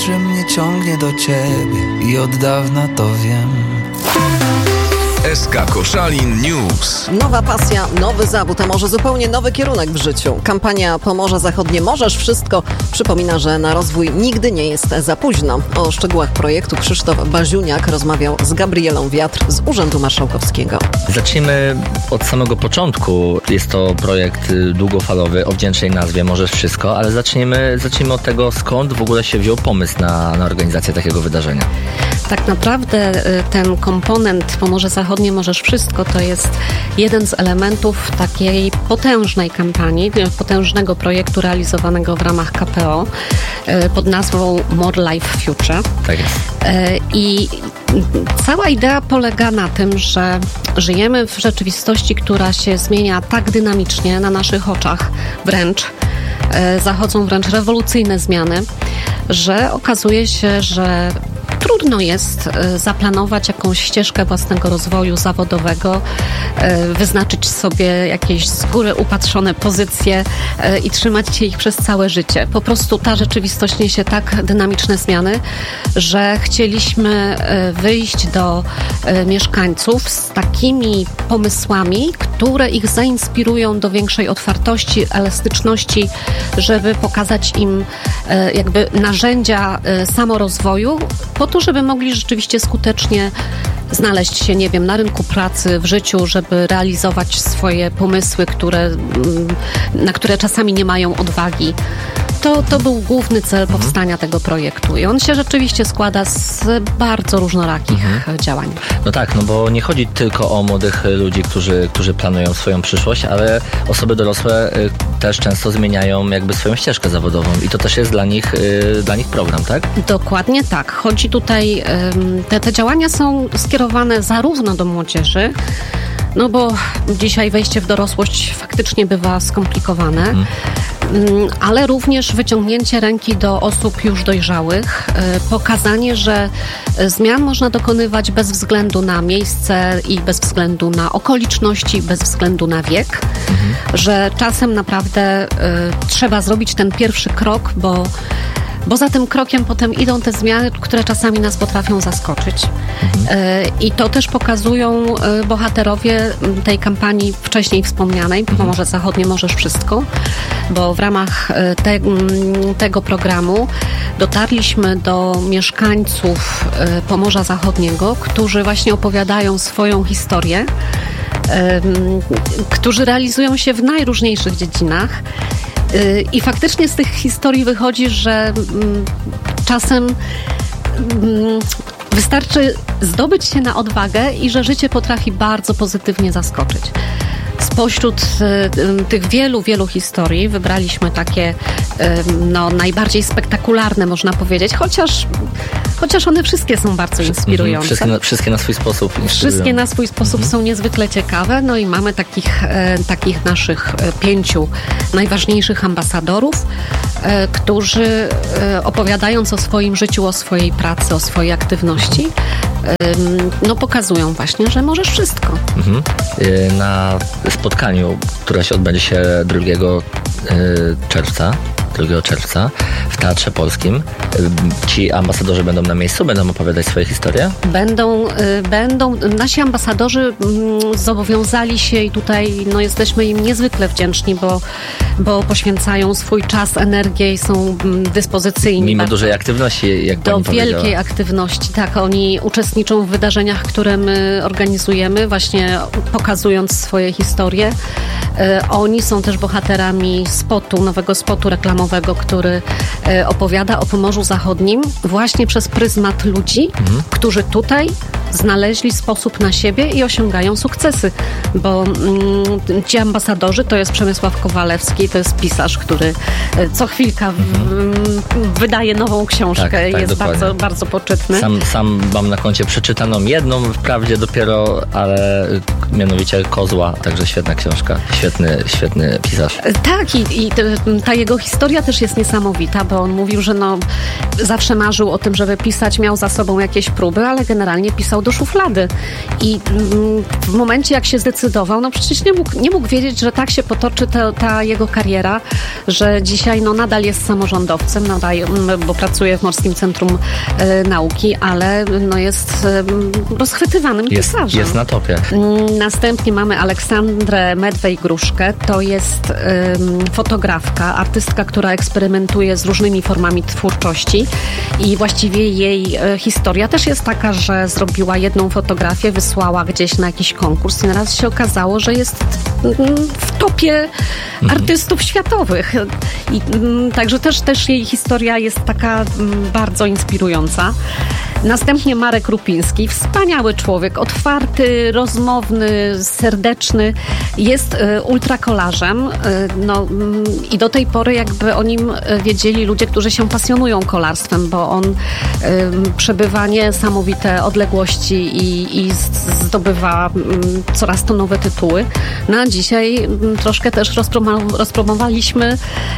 że mnie ciągnie do ciebie i od dawna to wiem. SK Koszalin News. Nowa pasja, nowy zawód, a może zupełnie nowy kierunek w życiu. Kampania Pomorze Zachodnie Możesz Wszystko przypomina, że na rozwój nigdy nie jest za późno. O szczegółach projektu Krzysztof Baziuniak rozmawiał z Gabrielą Wiatr z Urzędu Marszałkowskiego. Zacznijmy od samego początku. Jest to projekt długofalowy o wdzięcznej nazwie Możesz Wszystko, ale zacznijmy od tego, skąd w ogóle się wziął pomysł na organizację takiego wydarzenia. Tak naprawdę ten komponent Pomorze Zachodnie Możesz Wszystko to jest jeden z elementów takiej potężnej kampanii, potężnego projektu realizowanego w ramach KPO pod nazwą More Life Future. Tak jest. I cała idea polega na tym, że żyjemy w rzeczywistości, która się zmienia tak dynamicznie na naszych oczach wręcz. Zachodzą wręcz rewolucyjne zmiany, że okazuje się, że trudno jest zaplanować jakąś ścieżkę własnego rozwoju zawodowego, wyznaczyć sobie jakieś z góry upatrzone pozycje i trzymać się ich przez całe życie. Po prostu ta rzeczywistość niesie tak dynamiczne zmiany, że chcieliśmy wyjść do mieszkańców z takimi pomysłami, które ich zainspirują do większej otwartości, elastyczności, żeby pokazać im jakby narzędzia samorozwoju, po to, żeby mogli rzeczywiście skutecznie znaleźć się, nie wiem, na rynku pracy, w życiu, żeby realizować swoje pomysły, na które czasami nie mają odwagi. To był główny cel powstania tego projektu i on się rzeczywiście składa z bardzo różnorakich działań. No tak, no bo nie chodzi tylko o młodych ludzi, którzy planują swoją przyszłość, ale osoby dorosłe też często zmieniają jakby swoją ścieżkę zawodową i to też jest dla nich program, tak? Dokładnie tak. Chodzi tutaj, te działania są skierowane zarówno do młodzieży, no bo dzisiaj wejście w dorosłość faktycznie bywa skomplikowane, ale również wyciągnięcie ręki do osób już dojrzałych, pokazanie, że zmian można dokonywać bez względu na miejsce i bez względu na okoliczności, bez względu na wiek, że czasem naprawdę trzeba zrobić ten pierwszy krok, bo za tym krokiem potem idą te zmiany, które czasami nas potrafią zaskoczyć. I to też pokazują bohaterowie tej kampanii wcześniej wspomnianej, Pomorze Zachodnie Możesz Wszystko, bo w ramach tego programu dotarliśmy do mieszkańców Pomorza Zachodniego, którzy właśnie opowiadają swoją historię, którzy realizują się w najróżniejszych dziedzinach. I faktycznie z tych historii wychodzi, że czasem wystarczy zdobyć się na odwagę i że życie potrafi bardzo pozytywnie zaskoczyć. Spośród tych wielu historii wybraliśmy takie najbardziej spektakularne, można powiedzieć, chociaż one wszystkie są bardzo inspirujące. Wszystkie na swój sposób inspirują. Wszystkie na swój sposób są niezwykle ciekawe. No i mamy takich naszych 5 najważniejszych ambasadorów, którzy opowiadając o swoim życiu, o swojej pracy, o swojej aktywności, pokazują właśnie, że możesz wszystko. Na spotkaniu, które się odbędzie się 2 czerwca w Teatrze Polskim. Ci ambasadorzy będą na miejscu, będą opowiadać swoje historie? Będą. Nasi ambasadorzy zobowiązali się i tutaj jesteśmy im niezwykle wdzięczni, bo poświęcają swój czas, energię i są dyspozycyjni. Mimo dużej aktywności, jak pani powiedziała. Do wielkiej aktywności, tak. Oni uczestniczą w wydarzeniach, które my organizujemy, właśnie pokazując swoje historie. Oni są też bohaterami nowego spotu reklamowego, który opowiada o Pomorzu Zachodnim właśnie przez pryzmat ludzi, którzy tutaj znaleźli sposób na siebie i osiągają sukcesy, bo ci ambasadorzy to jest Przemysław Kowalewski, to jest pisarz, który co chwilka wydaje nową książkę, tak, jest bardzo, bardzo poczytny. Sam mam na koncie przeczytaną jedną, wprawdzie dopiero, ale mianowicie Kozła, także świetna książka, świetny pisarz. Tak, i ta jego historia też jest niesamowita, bo on mówił, że zawsze marzył o tym, żeby pisać, miał za sobą jakieś próby, ale generalnie pisał dał do szuflady. I w momencie, jak się zdecydował, no przecież nie mógł wiedzieć, że tak się potoczy ta jego kariera, że dzisiaj no nadal jest samorządowcem, bo pracuje w Morskim Centrum Nauki, ale no jest rozchwytywanym pisarzem. Jest na topie. Następnie mamy Aleksandrę Medwej-Gruszkę. To jest fotografka, artystka, która eksperymentuje z różnymi formami twórczości i właściwie jej historia też jest taka, że zrobiła jedną fotografię, wysłała gdzieś na jakiś konkurs i naraz się okazało, że jest w topie artystów światowych. I także też jej historia jest taka bardzo inspirująca. Następnie Marek Rupiński, wspaniały człowiek, otwarty, rozmowny, serdeczny, jest ultrakolarzem, no i do tej pory jakby o nim wiedzieli ludzie, którzy się pasjonują kolarstwem, bo on przebywa niesamowite odległości i zdobywa coraz to nowe tytuły. No a dzisiaj troszkę też rozpromowaliśmy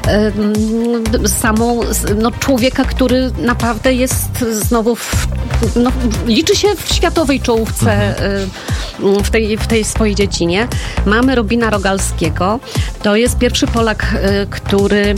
człowieka, który naprawdę jest znowu liczy się w światowej czołówce w tej swojej dziedzinie. Mamy Robina Rogalskiego. To jest pierwszy Polak, który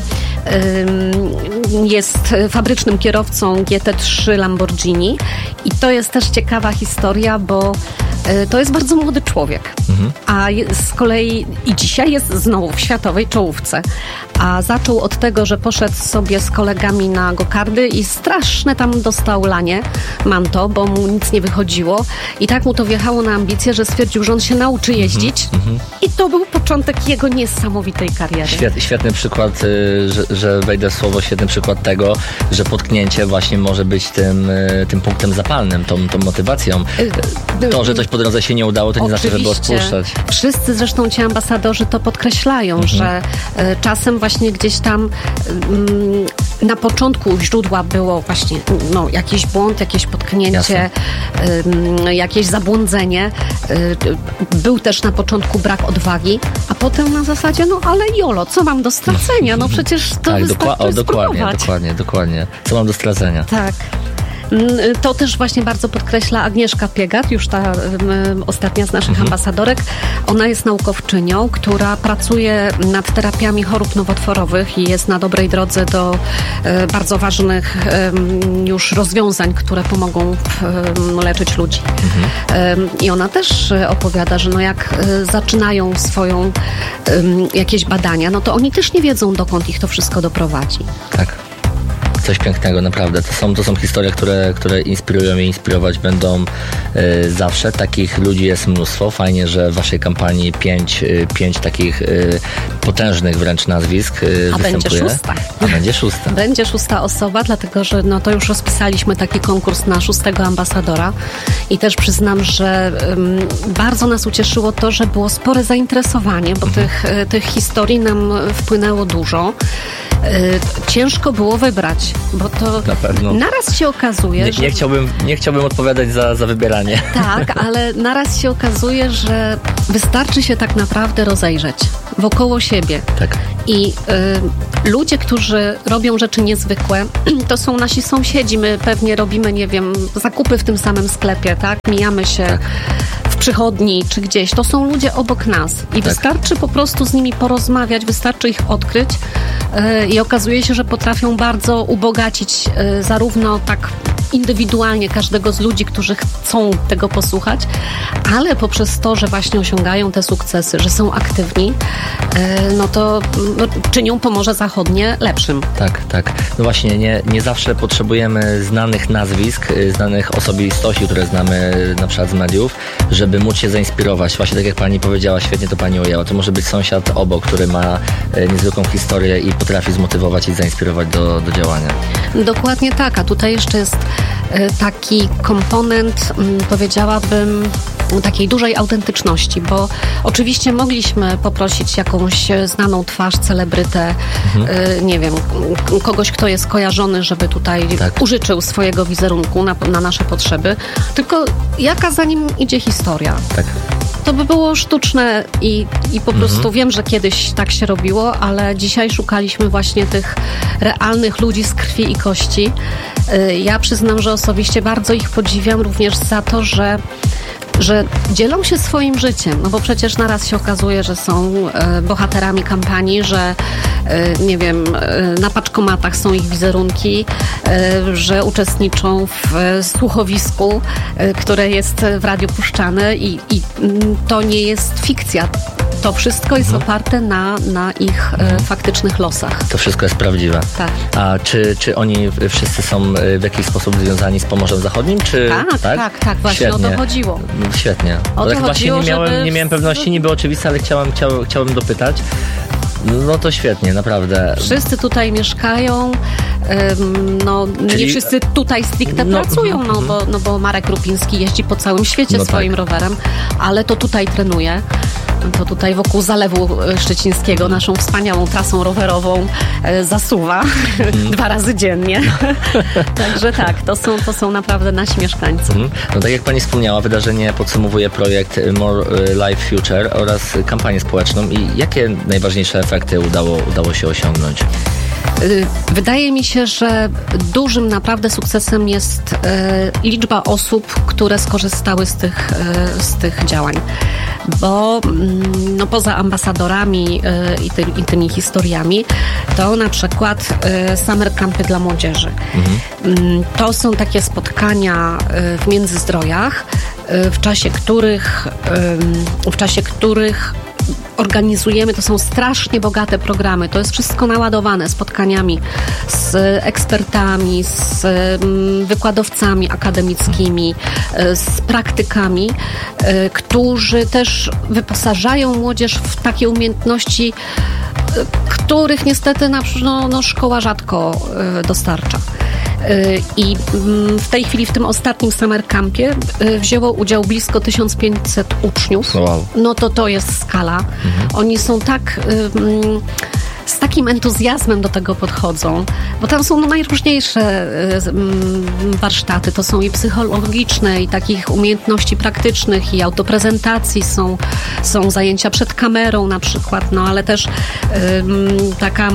jest fabrycznym kierowcą GT3 Lamborghini i to jest też ciekawa historia, bo to jest bardzo młody człowiek, a z kolei i dzisiaj jest znowu w światowej czołówce. A zaczął od tego, że poszedł sobie z kolegami na gokardy i straszne tam dostał lanie, manto, bo mu nic nie wychodziło i tak mu to wjechało na ambicje, że stwierdził, że on się nauczy jeździć i to był początek jego niesamowitej kariery. Świetny przykład, że wejdę w słowo, świetny przykład tego, że potknięcie właśnie może być tym punktem zapalnym, tą motywacją. To, że coś po drodze się nie udało, to nie znaczy, że było odpuszczać. Wszyscy zresztą ci ambasadorzy to podkreślają, że czasem właśnie gdzieś tam na początku źródła było właśnie jakiś błąd, jakieś potknięcie, jakieś zabłądzenie. Był też na początku brak odwagi, a potem na zasadzie, ale jolo, co mam do stracenia? No przecież to tak, wystarczy spróbować. Dokładnie. Co mam do stracenia? Tak. To też właśnie bardzo podkreśla Agnieszka Piegat, już ta ostatnia z naszych ambasadorek. Ona jest naukowczynią, która pracuje nad terapiami chorób nowotworowych i jest na dobrej drodze do bardzo ważnych już rozwiązań, które pomogą leczyć ludzi. I ona też opowiada, że jak zaczynają swoją jakieś badania, to oni też nie wiedzą, dokąd ich to wszystko doprowadzi. Tak. Coś pięknego, naprawdę. To są historie, które inspirują i inspirować będą zawsze. Takich ludzi jest mnóstwo. Fajnie, że w waszej kampanii 5 takich potężnych wręcz nazwisk występuje. Będzie szósta. Będzie szósta osoba, dlatego że to już rozpisaliśmy taki konkurs na 6. ambasadora i też przyznam, że bardzo nas ucieszyło to, że było spore zainteresowanie, bo tych historii nam wpłynęło dużo. Ciężko było wybrać, bo to na pewno. Naraz się okazuje, że... Nie chciałbym odpowiadać za wybieranie. Tak, ale naraz się okazuje, że wystarczy się tak naprawdę rozejrzeć wokoło siebie. Tak. I ludzie, którzy robią rzeczy niezwykłe, to są nasi sąsiedzi. My pewnie robimy, zakupy w tym samym sklepie, tak? Mijamy się w przychodni czy gdzieś. To są ludzie obok nas. I wystarczy po prostu z nimi porozmawiać, wystarczy ich odkryć i okazuje się, że potrafią bardzo ubogacić zarówno tak indywidualnie każdego z ludzi, którzy chcą tego posłuchać, ale poprzez to, że właśnie osiągają te sukcesy, że są aktywni, to czynią Pomorze Zachodnie lepszym. Tak. No właśnie, nie zawsze potrzebujemy znanych nazwisk, znanych osobistości, które znamy na przykład z mediów, żeby móc się zainspirować. Właśnie tak jak pani powiedziała, świetnie to pani ujęła. To może być sąsiad obok, który ma niezwykłą historię i potrafi zmotywować i zainspirować do działania. Dokładnie tak, a tutaj jeszcze jest taki komponent, powiedziałabym, takiej dużej autentyczności, bo oczywiście mogliśmy poprosić jakąś znaną twarz, celebrytę, kogoś, kto jest kojarzony, żeby tutaj użyczył swojego wizerunku na nasze potrzeby, tylko jaka za nim idzie historia. Tak. to by było sztuczne i po prostu wiem, że kiedyś tak się robiło, ale dzisiaj szukaliśmy właśnie tych realnych ludzi z krwi i kości. Ja przyznam, że osobiście bardzo ich podziwiam również za to, że dzielą się swoim życiem, no bo przecież naraz się okazuje, że są bohaterami kampanii, że nie wiem, na paczkomatach są ich wizerunki, że uczestniczą w słuchowisku, które jest w radiu puszczane i to nie jest fikcja. To wszystko jest oparte na ich faktycznych losach. To wszystko jest prawdziwe. Tak. A czy oni wszyscy są w jakiś sposób związani z Pomorzem Zachodnim? Czy, tak, właśnie Świetnie. o to chodziło. Świetnie. O to tak właśnie chodziło, nie miałem pewności, niby oczywiste, ale chciałem dopytać. No to świetnie, naprawdę. Wszyscy tutaj mieszkają, nie wszyscy tutaj stricte pracują, bo Marek Rupiński jeździ po całym świecie swoim rowerem, ale to tutaj trenuje. To tutaj wokół Zalewu Szczecińskiego naszą wspaniałą trasą rowerową zasuwa 2 razy dziennie. Także tak, to są naprawdę nasi mieszkańcy. No tak jak pani wspomniała, wydarzenie podsumowuje projekt More Life Future oraz kampanię społeczną. I jakie najważniejsze efekty udało się osiągnąć? Wydaje mi się, że dużym naprawdę sukcesem jest liczba osób, które skorzystały z tych działań. Bo poza ambasadorami i tymi historiami, to na przykład summer campy dla młodzieży. To są takie spotkania w Międzyzdrojach, w czasie których organizujemy, to są strasznie bogate programy, to jest wszystko naładowane spotkaniami z ekspertami, z wykładowcami akademickimi, z praktykami, którzy też wyposażają młodzież w takie umiejętności, których niestety szkoła rzadko dostarcza. I w tej chwili w tym ostatnim summer campie wzięło udział blisko 1500 uczniów. Wow. No to jest skala. Oni są z takim entuzjazmem do tego podchodzą, bo tam są najróżniejsze warsztaty, to są i psychologiczne, i takich umiejętności praktycznych, i autoprezentacji, są zajęcia przed kamerą na przykład, ale też taka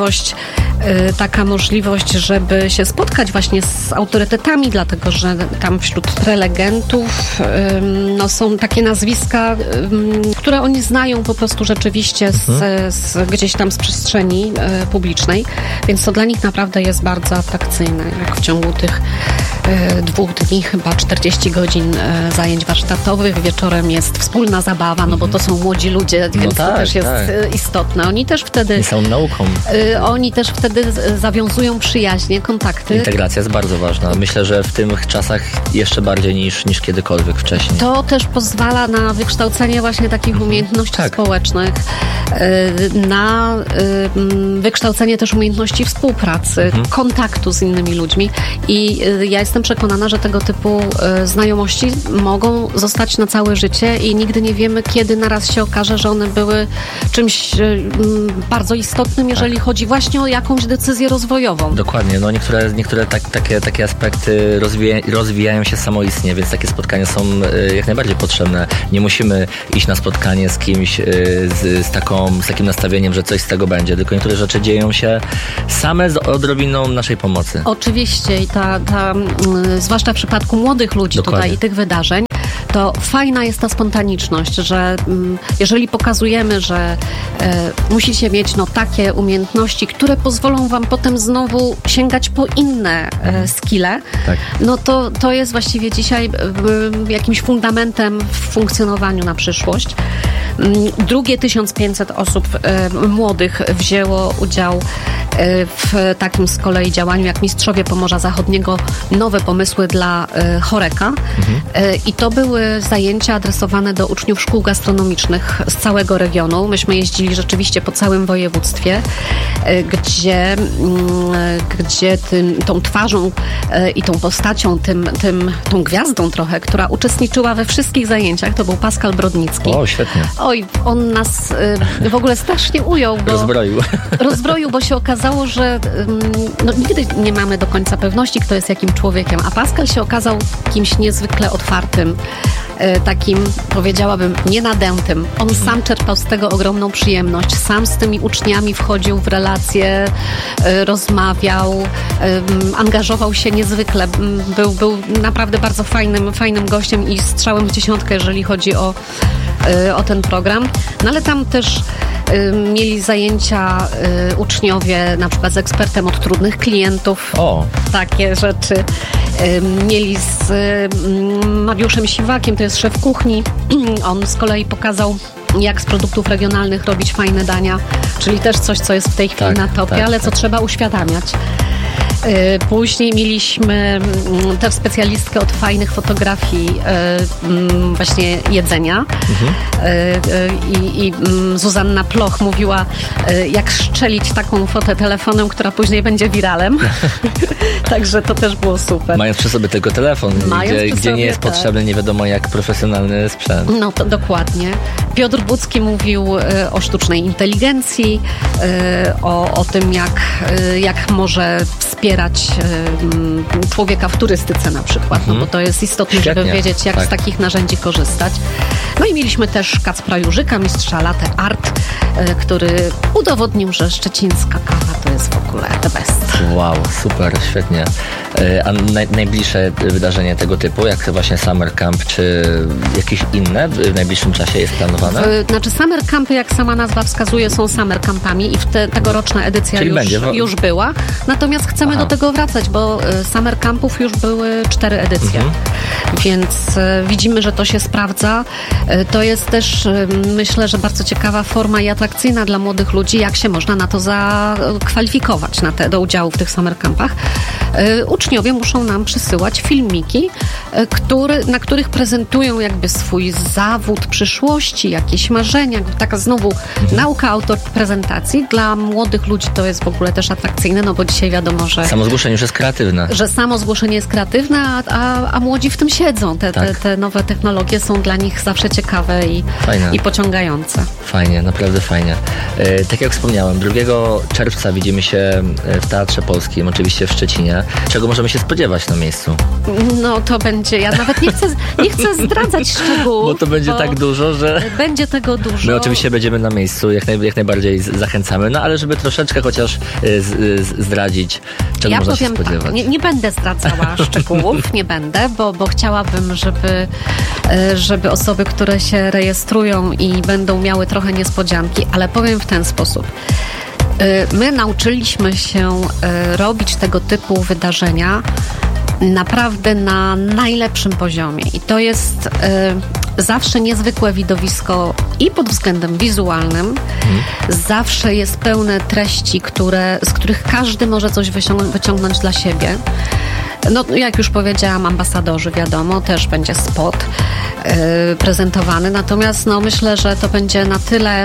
możliwość, żeby się spotkać właśnie z autorytetami, dlatego że tam wśród prelegentów są takie nazwiska, które oni znają po prostu rzeczywiście gdzieś tam z przestrzeni publicznej, więc to dla nich naprawdę jest bardzo atrakcyjne, jak w ciągu tych 2 dni, chyba 40 godzin zajęć warsztatowych, wieczorem jest wspólna zabawa, bo to są młodzi ludzie, więc to też jest istotne. Oni też wtedy są nauką. Oni też wtedy zawiązują przyjaźnie, kontakty. Integracja jest bardzo ważna. Myślę, że w tych czasach jeszcze bardziej niż kiedykolwiek wcześniej. To też pozwala na wykształcenie właśnie takich umiejętności społecznych, na wykształcenie też umiejętności współpracy, kontaktu z innymi ludźmi i ja jestem przekonana, że tego typu znajomości mogą zostać na całe życie i nigdy nie wiemy, kiedy naraz się okaże, że one były czymś bardzo istotnym, jeżeli chodzi właśnie o jakąś decyzję rozwojową. Dokładnie, niektóre takie aspekty rozwijają się samoistnie, więc takie spotkania są jak najbardziej potrzebne. Nie musimy iść na spotkanie z kimś z takim nastawieniem, że coś z tego będzie, tylko niektóre rzeczy dzieją się same z odrobiną naszej pomocy. Oczywiście i zwłaszcza w przypadku młodych ludzi tutaj i tych wydarzeń, to fajna jest ta spontaniczność, że jeżeli pokazujemy, że musicie mieć takie umiejętności, które pozwolą wam potem znowu sięgać po inne skille, to jest właściwie dzisiaj jakimś fundamentem w funkcjonowaniu na przyszłość. Drugie 1500 osób młodych wzięło udział w takim z kolei działaniu jak Mistrzowie Pomorza Zachodniego, nowe pomysły dla Choreka. I to były zajęcia adresowane do uczniów szkół gastronomicznych z całego regionu. Myśmy jeździli rzeczywiście po całym województwie, gdzie tą twarzą i tą postacią, tą gwiazdą trochę, która uczestniczyła we wszystkich zajęciach, to był Pascal Brodnicki. O, świetnie. Oj, on nas w ogóle strasznie ujął. Rozbroił, bo się okazało, że nigdy nie mamy do końca pewności, kto jest jakim człowiekiem, a Pascal się okazał kimś niezwykle otwartym takim, powiedziałabym, nienadętym. On sam czerpał z tego ogromną przyjemność. Sam z tymi uczniami wchodził w relacje, rozmawiał, angażował się niezwykle. Był naprawdę bardzo fajnym gościem i strzałem w dziesiątkę, jeżeli chodzi o ten program. No ale tam też mieli zajęcia uczniowie na przykład z ekspertem od trudnych klientów. Takie rzeczy. Mieli z Mariuszem Siwakiem, to jest szef kuchni. On z kolei pokazał, jak z produktów regionalnych robić fajne dania, czyli też coś, co jest w tej chwili na topie, ale co trzeba uświadamiać. Później mieliśmy też specjalistkę od fajnych fotografii właśnie jedzenia. I Zuzanna Ploch mówiła, jak szczelić taką fotę telefonem, która później będzie wiralem. Także to też było super. Mając przy sobie tylko telefon, gdzie nie jest potrzebny nie wiadomo jak profesjonalny sprzęt. No to dokładnie. Piotr Budzki mówił o sztucznej inteligencji, o tym, jak może wspierać człowieka w turystyce na przykład, no bo to jest istotne, żeby wiedzieć, jak z takich narzędzi korzystać. No i mieliśmy też Kacpra Jurzyka, mistrza latte art, który udowodnił, że szczecińska kawa to jest w ogóle the best. Wow, super, świetnie. A najbliższe wydarzenie tego typu, jak właśnie Summer Camp, czy jakieś inne w najbliższym czasie jest planowane? Znaczy Summer Campy, jak sama nazwa wskazuje, są Summer Campami i tegoroczna edycja już była. Natomiast chcemy do tego wracać, bo Summer Campów już były 4 edycje. Więc widzimy, że to się sprawdza. To jest też, myślę, że bardzo ciekawa forma i atrakcyjna dla młodych ludzi, jak się można na to zakwalifikować do udziału w tych Summer Campach. Uczniowie muszą nam przysyłać filmiki, na których prezentują jakby swój zawód przyszłości, jakieś marzenia, tak znowu nauka autoprezentacji. Dla młodych ludzi to jest w ogóle też atrakcyjne, no bo dzisiaj wiadomo, że samo zgłoszenie już jest kreatywne. Że samo zgłoszenie jest kreatywne, a młodzi w tym siedzą. Te nowe technologie są dla nich zawsze ciekawe i pociągające. Fajnie, naprawdę fajnie. Tak jak wspomniałem, 2 czerwca widzimy się w Teatrze Polskim, oczywiście w Szczecinie. Czego możemy się spodziewać na miejscu? No to będzie, ja nawet nie chcę zdradzać szczegółów. Bo to będzie tak dużo, że... Będzie tego dużo. My oczywiście będziemy na miejscu, jak najbardziej zachęcamy, no ale żeby troszeczkę chociaż zdradzić, czego można się spodziewać. Tak, nie będę zdradzała szczegółów, nie będę, bo chciałabym, żeby osoby, które się rejestrują i będą miały trochę niespodzianki, ale powiem w ten sposób. My nauczyliśmy się robić tego typu wydarzenia naprawdę na najlepszym poziomie i to jest zawsze niezwykłe widowisko i pod względem wizualnym, zawsze jest pełne treści, z których każdy może coś wyciągnąć dla siebie. No, jak już powiedziałam, ambasadorzy, wiadomo, też będzie spot prezentowany, natomiast myślę, że to będzie na tyle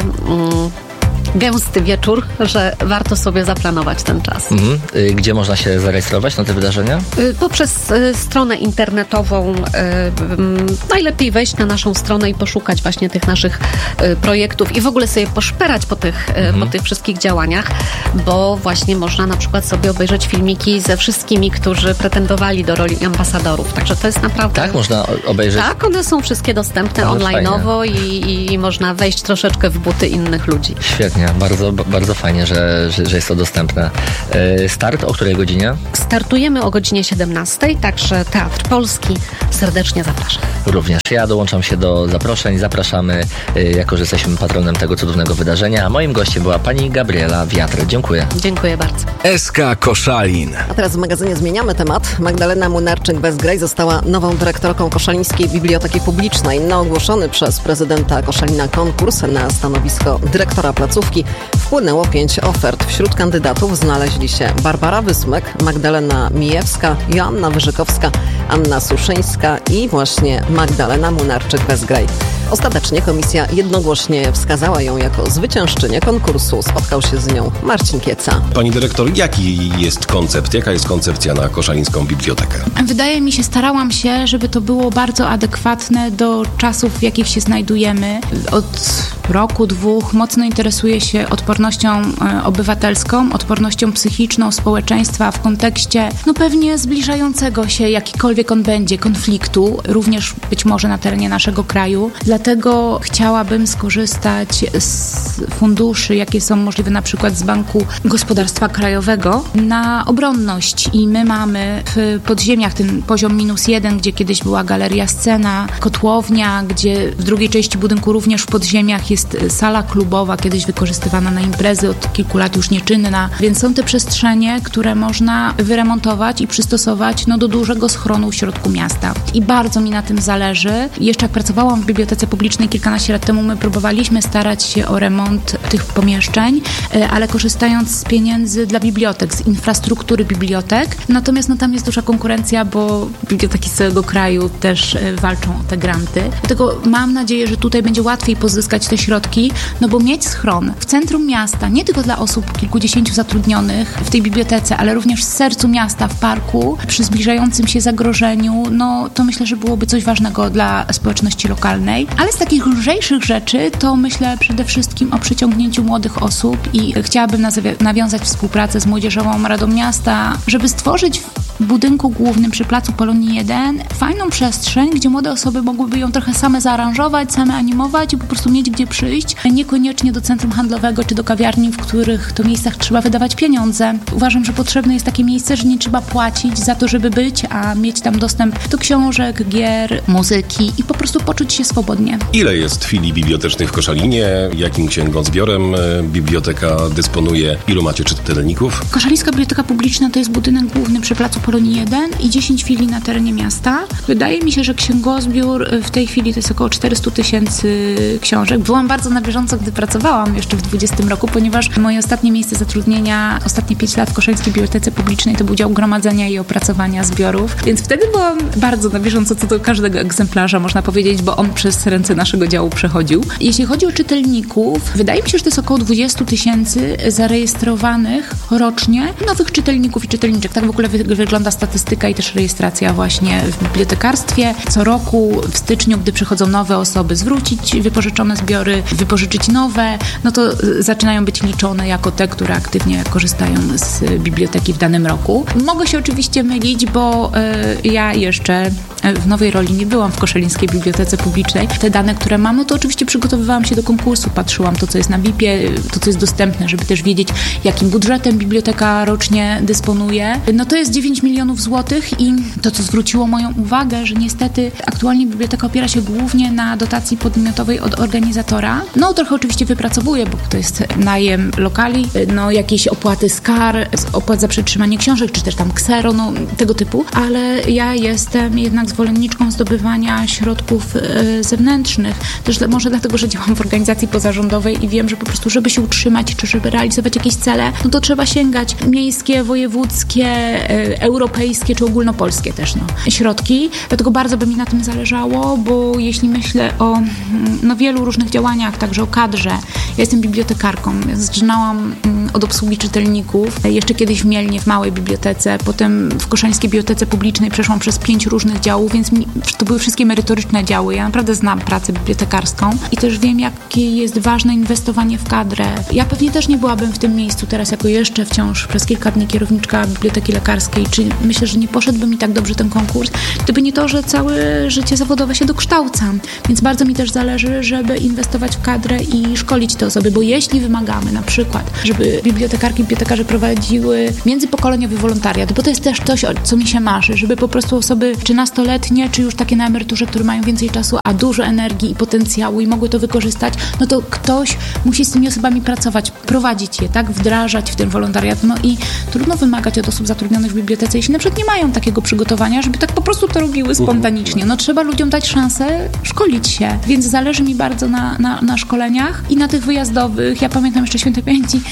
gęsty wieczór, że warto sobie zaplanować ten czas. Gdzie można się zarejestrować na te wydarzenia? Poprzez stronę internetową. Najlepiej wejść na naszą stronę i poszukać właśnie tych naszych projektów i w ogóle sobie poszperać po tych wszystkich działaniach, bo właśnie można na przykład sobie obejrzeć filmiki ze wszystkimi, którzy pretendowali do roli ambasadorów. Także to jest naprawdę... Tak, można obejrzeć? Tak, one są wszystkie dostępne online'owo i można wejść troszeczkę w buty innych ludzi. Świetnie. Bardzo, bardzo fajnie, że jest to dostępne. Start o której godzinie? Startujemy o godzinie 17, także Teatr Polski. Serdecznie zapraszam. Również ja dołączam się do zaproszeń. Zapraszamy, jako że jesteśmy patronem tego cudownego wydarzenia. A moim gościem była pani Gabriela Wiatr. Dziękuję. Dziękuję bardzo. SK Koszalin. A teraz w magazynie zmieniamy temat. Magdalena Młynarczyk-Wezgraj została nową dyrektorką Koszalińskiej Biblioteki Publicznej. Na ogłoszony przez prezydenta Koszalina konkurs na stanowisko dyrektora placówki wpłynęło 5 ofert. Wśród kandydatów znaleźli się Barbara Wysmek, Magdalena Mijewska, Joanna Wyżykowska, Anna Suszyńska i właśnie Magdalena Młynarczyk-Wezgraj. Ostatecznie komisja jednogłośnie wskazała ją jako zwyciężczynię konkursu. Spotkał się z nią Marcin Kieca. Pani dyrektor, jaki jest koncept? Jaka jest koncepcja na Koszalińską Bibliotekę? Wydaje mi się, starałam się, żeby to było bardzo adekwatne do czasów, w jakich się znajdujemy. Od roku, 2 mocno interesuję się odpornością obywatelską, odpornością psychiczną społeczeństwa w kontekście pewnie zbliżającego się, jakikolwiek on będzie, konfliktu, również być może na terenie naszego kraju. Dlatego chciałabym skorzystać z funduszy, jakie są możliwe na przykład z Banku Gospodarstwa Krajowego na obronność. I my mamy w podziemiach ten poziom -1, gdzie kiedyś była galeria Scena, kotłownia, gdzie w drugiej części budynku również w podziemiach jest sala klubowa, kiedyś wykorzystywana na imprezy, od kilku lat już nieczynna. Więc są te przestrzenie, które można wyremontować i przystosować do dużego schronu w środku miasta. I bardzo mi na tym zależy. Jeszcze jak pracowałam w bibliotece publicznej kilkanaście lat temu, my próbowaliśmy starać się o remont tych pomieszczeń, ale korzystając z pieniędzy dla bibliotek, z infrastruktury bibliotek. Natomiast tam jest duża konkurencja, bo biblioteki z całego kraju też walczą o te granty. Dlatego mam nadzieję, że tutaj będzie łatwiej pozyskać te środki, bo mieć schron w centrum miasta, nie tylko dla osób kilkudziesięciu zatrudnionych w tej bibliotece, ale również w sercu miasta, w parku, przy zbliżającym się zagrożeniu, to myślę, że byłoby coś ważnego dla społeczności lokalnej. Ale z takich lżejszych rzeczy to myślę przede wszystkim o przyciągnięciu młodych osób i chciałabym nawiązać współpracę z Młodzieżową Radą Miasta, żeby stworzyć w budynku głównym przy Placu Polonii 1 fajną przestrzeń, gdzie młode osoby mogłyby ją trochę same zaaranżować, same animować i po prostu mieć gdzie przyjść, niekoniecznie do centrum handlowego czy do kawiarni, w których to miejscach trzeba wydawać pieniądze. Uważam, że potrzebne jest takie miejsce, że nie trzeba płacić za to, żeby być, a mieć tam dostęp do książek, gier, muzyki i po prostu poczuć się swobodnie. Ile jest filii bibliotecznych w Koszalinie? Jakim księgozbiorem biblioteka dysponuje? Ilu macie czytelników? Koszalińska Biblioteka Publiczna to jest budynek główny przy Placu Polonii 1 i 10 filii na terenie miasta. Wydaje mi się, że księgozbiór w tej chwili to jest około 400 000 książek. Byłam bardzo na bieżąco, gdy pracowałam jeszcze w 2020 roku, ponieważ moje ostatnie miejsce zatrudnienia, ostatnie 5 lat w Koszalińskiej Bibliotece Publicznej to był dział gromadzenia i opracowania zbiorów, więc wtedy byłam bardzo na bieżąco co do każdego egzemplarza, można powiedzieć, bo on przez ręce naszego działu przechodził. Jeśli chodzi o czytelników, wydaje mi się, że to jest około 20 000 zarejestrowanych rocznie nowych czytelników i czytelniczek. Tak w ogóle wygląda statystyka i też rejestracja właśnie w bibliotekarstwie. Co roku w styczniu, gdy przychodzą nowe osoby, zwrócić wypożyczone zbiory, wypożyczyć nowe, to zaczynają być liczone jako te, które aktywnie korzystają z biblioteki w danym roku. Mogę się oczywiście mylić, bo ja jeszcze w nowej roli nie byłam w Koszalińskiej Bibliotece Publicznej. Te dane, które mam, to oczywiście przygotowywałam się do konkursu, patrzyłam to, co jest na BIP-ie, to, co jest dostępne, żeby też wiedzieć, jakim budżetem biblioteka rocznie dysponuje. To jest 9 milionów złotych i to, co zwróciło moją uwagę, że niestety aktualnie biblioteka opiera się głównie na dotacji podmiotowej od organizatora. Trochę oczywiście wypracowuje, bo to jest najem lokali, jakieś opłaty z kar, opłat za przetrzymanie książek, czy też tam ksero, tego typu, ale ja jestem jednak zwolenniczką zdobywania środków zewnętrznych. Też może dlatego, że działam w organizacji pozarządowej i wiem, że po prostu, żeby się utrzymać, czy żeby realizować jakieś cele, to trzeba sięgać miejskie, wojewódzkie, europejskie, czy ogólnopolskie też, środki. Dlatego bardzo by mi na tym zależało, bo jeśli myślę o wielu różnych działaniach, także o kadrze. Ja jestem bibliotekarką, zaczynałam od obsługi czytelników, jeszcze kiedyś w Mielnie, w małej bibliotece, potem w Koszalińskiej Bibliotece Publicznej przeszłam przez 5 różnych działów, więc to były wszystkie merytoryczne działy. Ja naprawdę znam pracę bibliotekarską i też wiem, jakie jest ważne inwestowanie w kadrę. Ja pewnie też nie byłabym w tym miejscu teraz, jako jeszcze wciąż przez kilka dni kierowniczka Biblioteki Lekarskiej, czy myślę, że nie poszedłby mi tak dobrze ten konkurs, gdyby nie to, że całe życie zawodowe się dokształcam. Więc bardzo mi też zależy, żeby inwestować w kadrę i szkolić te osoby, bo jeśli wymagamy na przykład, żeby bibliotekarki i bibliotekarze prowadziły międzypokoleniowy wolontariat, bo to jest też coś, co mi się marzy, żeby po prostu osoby czy nastoletnie, czy już takie na emeryturze, które mają więcej czasu, a dużo energii i potencjału i mogły to wykorzystać, to ktoś musi z tymi osobami pracować, prowadzić je, tak, wdrażać w ten wolontariat. I trudno wymagać od osób zatrudnionych w bibliotece, jeśli na przykład nie mają takiego przygotowania, żeby tak po prostu to robiły spontanicznie. Trzeba ludziom dać szansę szkolić się, więc zależy mi bardzo na szkoleniach i na tych wyjazdowych. Ja pamiętam jeszcze świętej pamięci dyrektor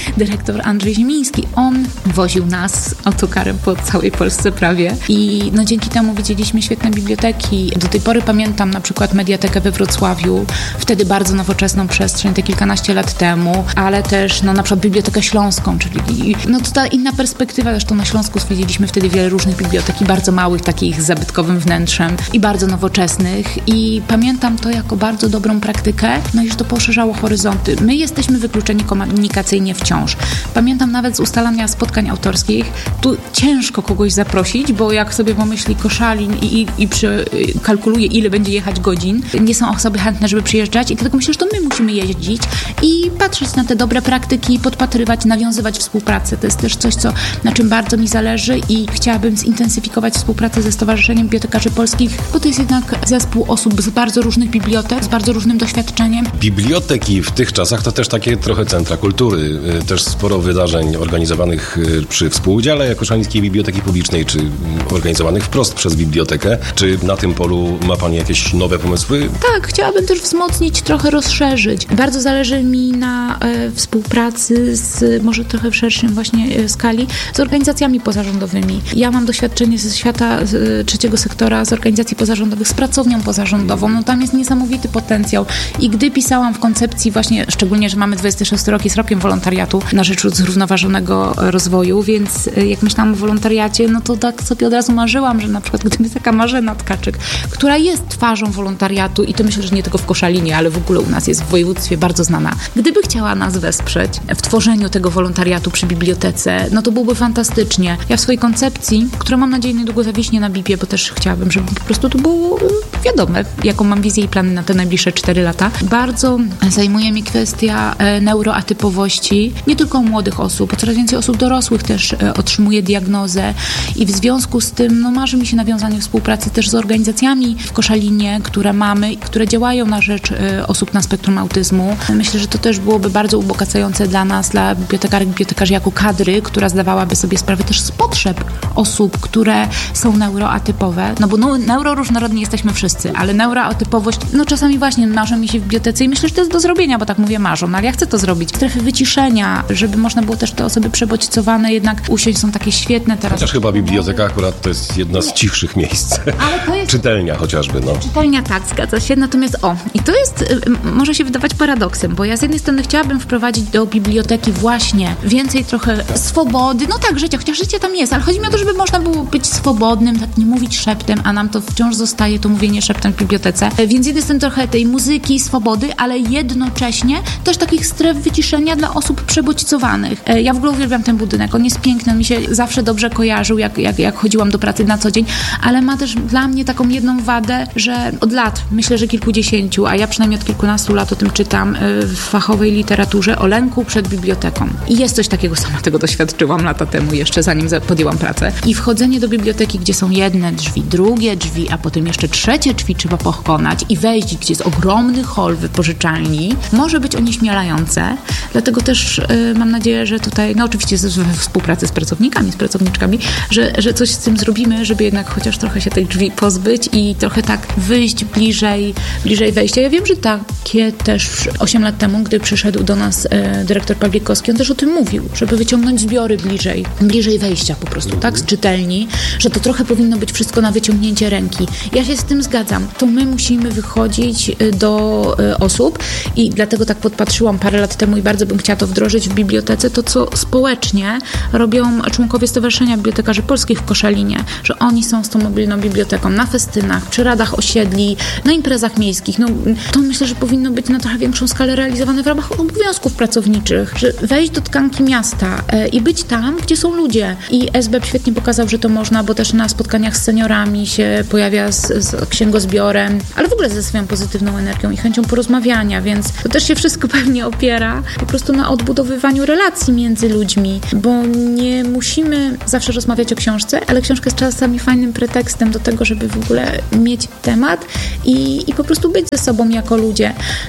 dyrektor Andrzej Ziemiński. On woził nas autokarem po całej Polsce prawie i dzięki temu widzieliśmy świetne biblioteki. Do tej pory pamiętam na przykład Mediatekę we Wrocławiu, wtedy bardzo nowoczesną przestrzeń, te kilkanaście lat temu, ale też na przykład Bibliotekę Śląską, czyli to ta inna perspektywa. Zresztą na Śląsku zwiedziliśmy wtedy wiele różnych bibliotek i bardzo małych, takich z zabytkowym wnętrzem i bardzo nowoczesnych i pamiętam to jako bardzo dobrą praktykę, i że to poszerzało horyzonty. My jesteśmy wykluczeni komunikacyjnie wciąż. Pamiętam nawet z ustalania spotkań autorskich, tu ciężko kogoś zaprosić, bo jak sobie pomyśli Koszalin i kalkuluje, ile będzie jechać godzin, nie są osoby chętne, żeby przyjeżdżać i dlatego myślę, że to my musimy jeździć i patrzeć na te dobre praktyki, podpatrywać, nawiązywać współpracę. To jest też coś, na czym bardzo mi zależy i chciałabym zintensyfikować współpracę ze Stowarzyszeniem Bibliotekarzy Polskich, bo to jest jednak zespół osób z bardzo różnych bibliotek, z bardzo różnym doświadczeniem. Biblioteki w tych czasach to też takie trochę centra kultury. Też sporo wydarzeń organizowanych przy współudziale Koszalińskiej Biblioteki Publicznej, czy organizowanych wprost przez bibliotekę. Czy na tym polu ma Pani jakieś nowe pomysły? Tak, chciałabym też wzmocnić, trochę rozszerzyć. Bardzo zależy mi na współpracy może trochę w szerszym właśnie skali, z organizacjami pozarządowymi. Ja mam doświadczenie ze świata trzeciego sektora, z organizacji pozarządowych, z pracownią pozarządową. Tam jest niesamowity potencjał. I gdy pisałam w koncepcji właśnie, szczególnie, że mamy 26 rok, jest rokiem wolontariatu na rzecz zrównoważonego rozwoju, więc jak myślałam o wolontariacie, to tak sobie od razu marzyłam, że na przykład gdyby taka Marzena Tkaczyk, która jest twarzą wolontariatu i to myślę, że nie tylko w Koszalinie, ale w ogóle u nas jest w województwie bardzo znana. Gdyby chciała nas wesprzeć w tworzeniu tego wolontariatu przy bibliotece, to byłoby fantastycznie. Ja w swojej koncepcji, która mam nadzieję niedługo zawiśnie na BIP-ie, bo też chciałabym, żeby po prostu to było wiadome, jaką mam wizję i plany na te najbliższe 4 lata. Bardzo zajmuje mi kwestia neuroatypowości, nie tylko u młodych osób, bo coraz więcej osób dorosłych też otrzymuje diagnozę i w związku z tym marzy mi się nawiązanie współpracy też z organizacjami w Koszalinie, które mamy i które działają na rzecz osób na spektrum autyzmu. Myślę, że to też byłoby bardzo ubogacające dla nas, dla bibliotekarek, bibliotekarzy jako kadry, która zdawałaby sobie sprawę też z potrzeb osób, które są neuroatypowe, bo neuroróżnorodni jesteśmy wszyscy, ale neuroatypowość, czasami właśnie marzą mi się w bibliotece i myślę, że to jest do zrobienia, bo tak mówię marzą, ale ja chcę to zrobić. Strefy wyciszenia, żeby można było też te osoby przebodźcowane jednak usiąść, są takie świetne teraz. Chociaż chyba biblioteka akurat to jest jedna z cichszych miejsc. Ale to jest... Czytelnia chociażby, Czytelnia, tak, zgadza się, natomiast i to jest, może się wydawać paradoksem, bo ja z jednej strony chciałabym wprowadzić do biblioteki właśnie więcej trochę swobody, życia, chociaż życie tam jest, ale chodzi mi o to, żeby można było być swobodnym, tak nie mówić szeptem, a nam to wciąż zostaje, to mówienie szeptem w bibliotece. Więc z jednej strony trochę tej muzyki, swobody, ale jednocześnie też takich stref wyciszenia dla osób przebodźcowanych. Ja w ogóle uwielbiam ten budynek, on jest piękny, on mi się zawsze dobrze kojarzył, jak chodziłam do pracy na co dzień, ale ma też dla mnie taką jedną wadę, że od lat, myślę, że kilkudziesięciu, a ja przynajmniej od kilkunastu lat o tym czytam w fachowej literaturze, o lęku przed biblioteką. I jest coś takiego, sama tego doświadczyłam lata temu, jeszcze zanim podjęłam pracę. I wchodzenie do biblioteki, gdzie są jedne drzwi, drugie drzwi, a potem jeszcze trzecie drzwi trzeba pokonać i wejść, gdzie jest ogromny hol wypożyczalni, może być onieśmielające. Dlatego też mam nadzieję, że tutaj, oczywiście we współpracy z pracownikami, z pracowniczkami, że coś z tym zrobimy, żeby jednak chociaż trochę się tych drzwi pozbyć i trochę tak wyjść bliżej wejścia. Ja wiem, że takie też 8 lat temu, gdy przyszedł do nas dyrektor Pawlikowski, on też o tym mówił, żeby wyciągnąć zbiory bliżej wejścia po prostu, tak, z czytelni, że to trochę powinno być wszystko na wyciągnięcie ręki. Ja się z tym zgadzam. To my musimy wychodzić do osób i dlatego tak podpatrzyłam parę lat temu i bardzo bym chciała to wdrożyć w bibliotece, to co społecznie robią członkowie Stowarzyszenia Bibliotekarzy Polskich w Koszalinie, że oni są z tą mobilną biblioteką na festynach, przy radach osiedli, na imprezach miejskich. To myślę, że powinno być na trochę większą skalę realizowane w ramach obowiązków pracowniczych, że wejść do tkanki miasta i być tam, gdzie są ludzie. I SBEP świetnie pokazał, że to można, bo też na spotkaniach z seniorami się pojawia z księgozbiorem, ale w ogóle ze swoją pozytywną energią i chęcią porozmawiania, więc to też się wszystko pewnie opiera po prostu na odbudowywaniu relacji między ludźmi, bo nie musimy zawsze rozmawiać o książce, ale książka jest czasami fajnym pretekstem do tego, żeby w ogóle mieć temat i po prostu być ze sobą jako ludzie.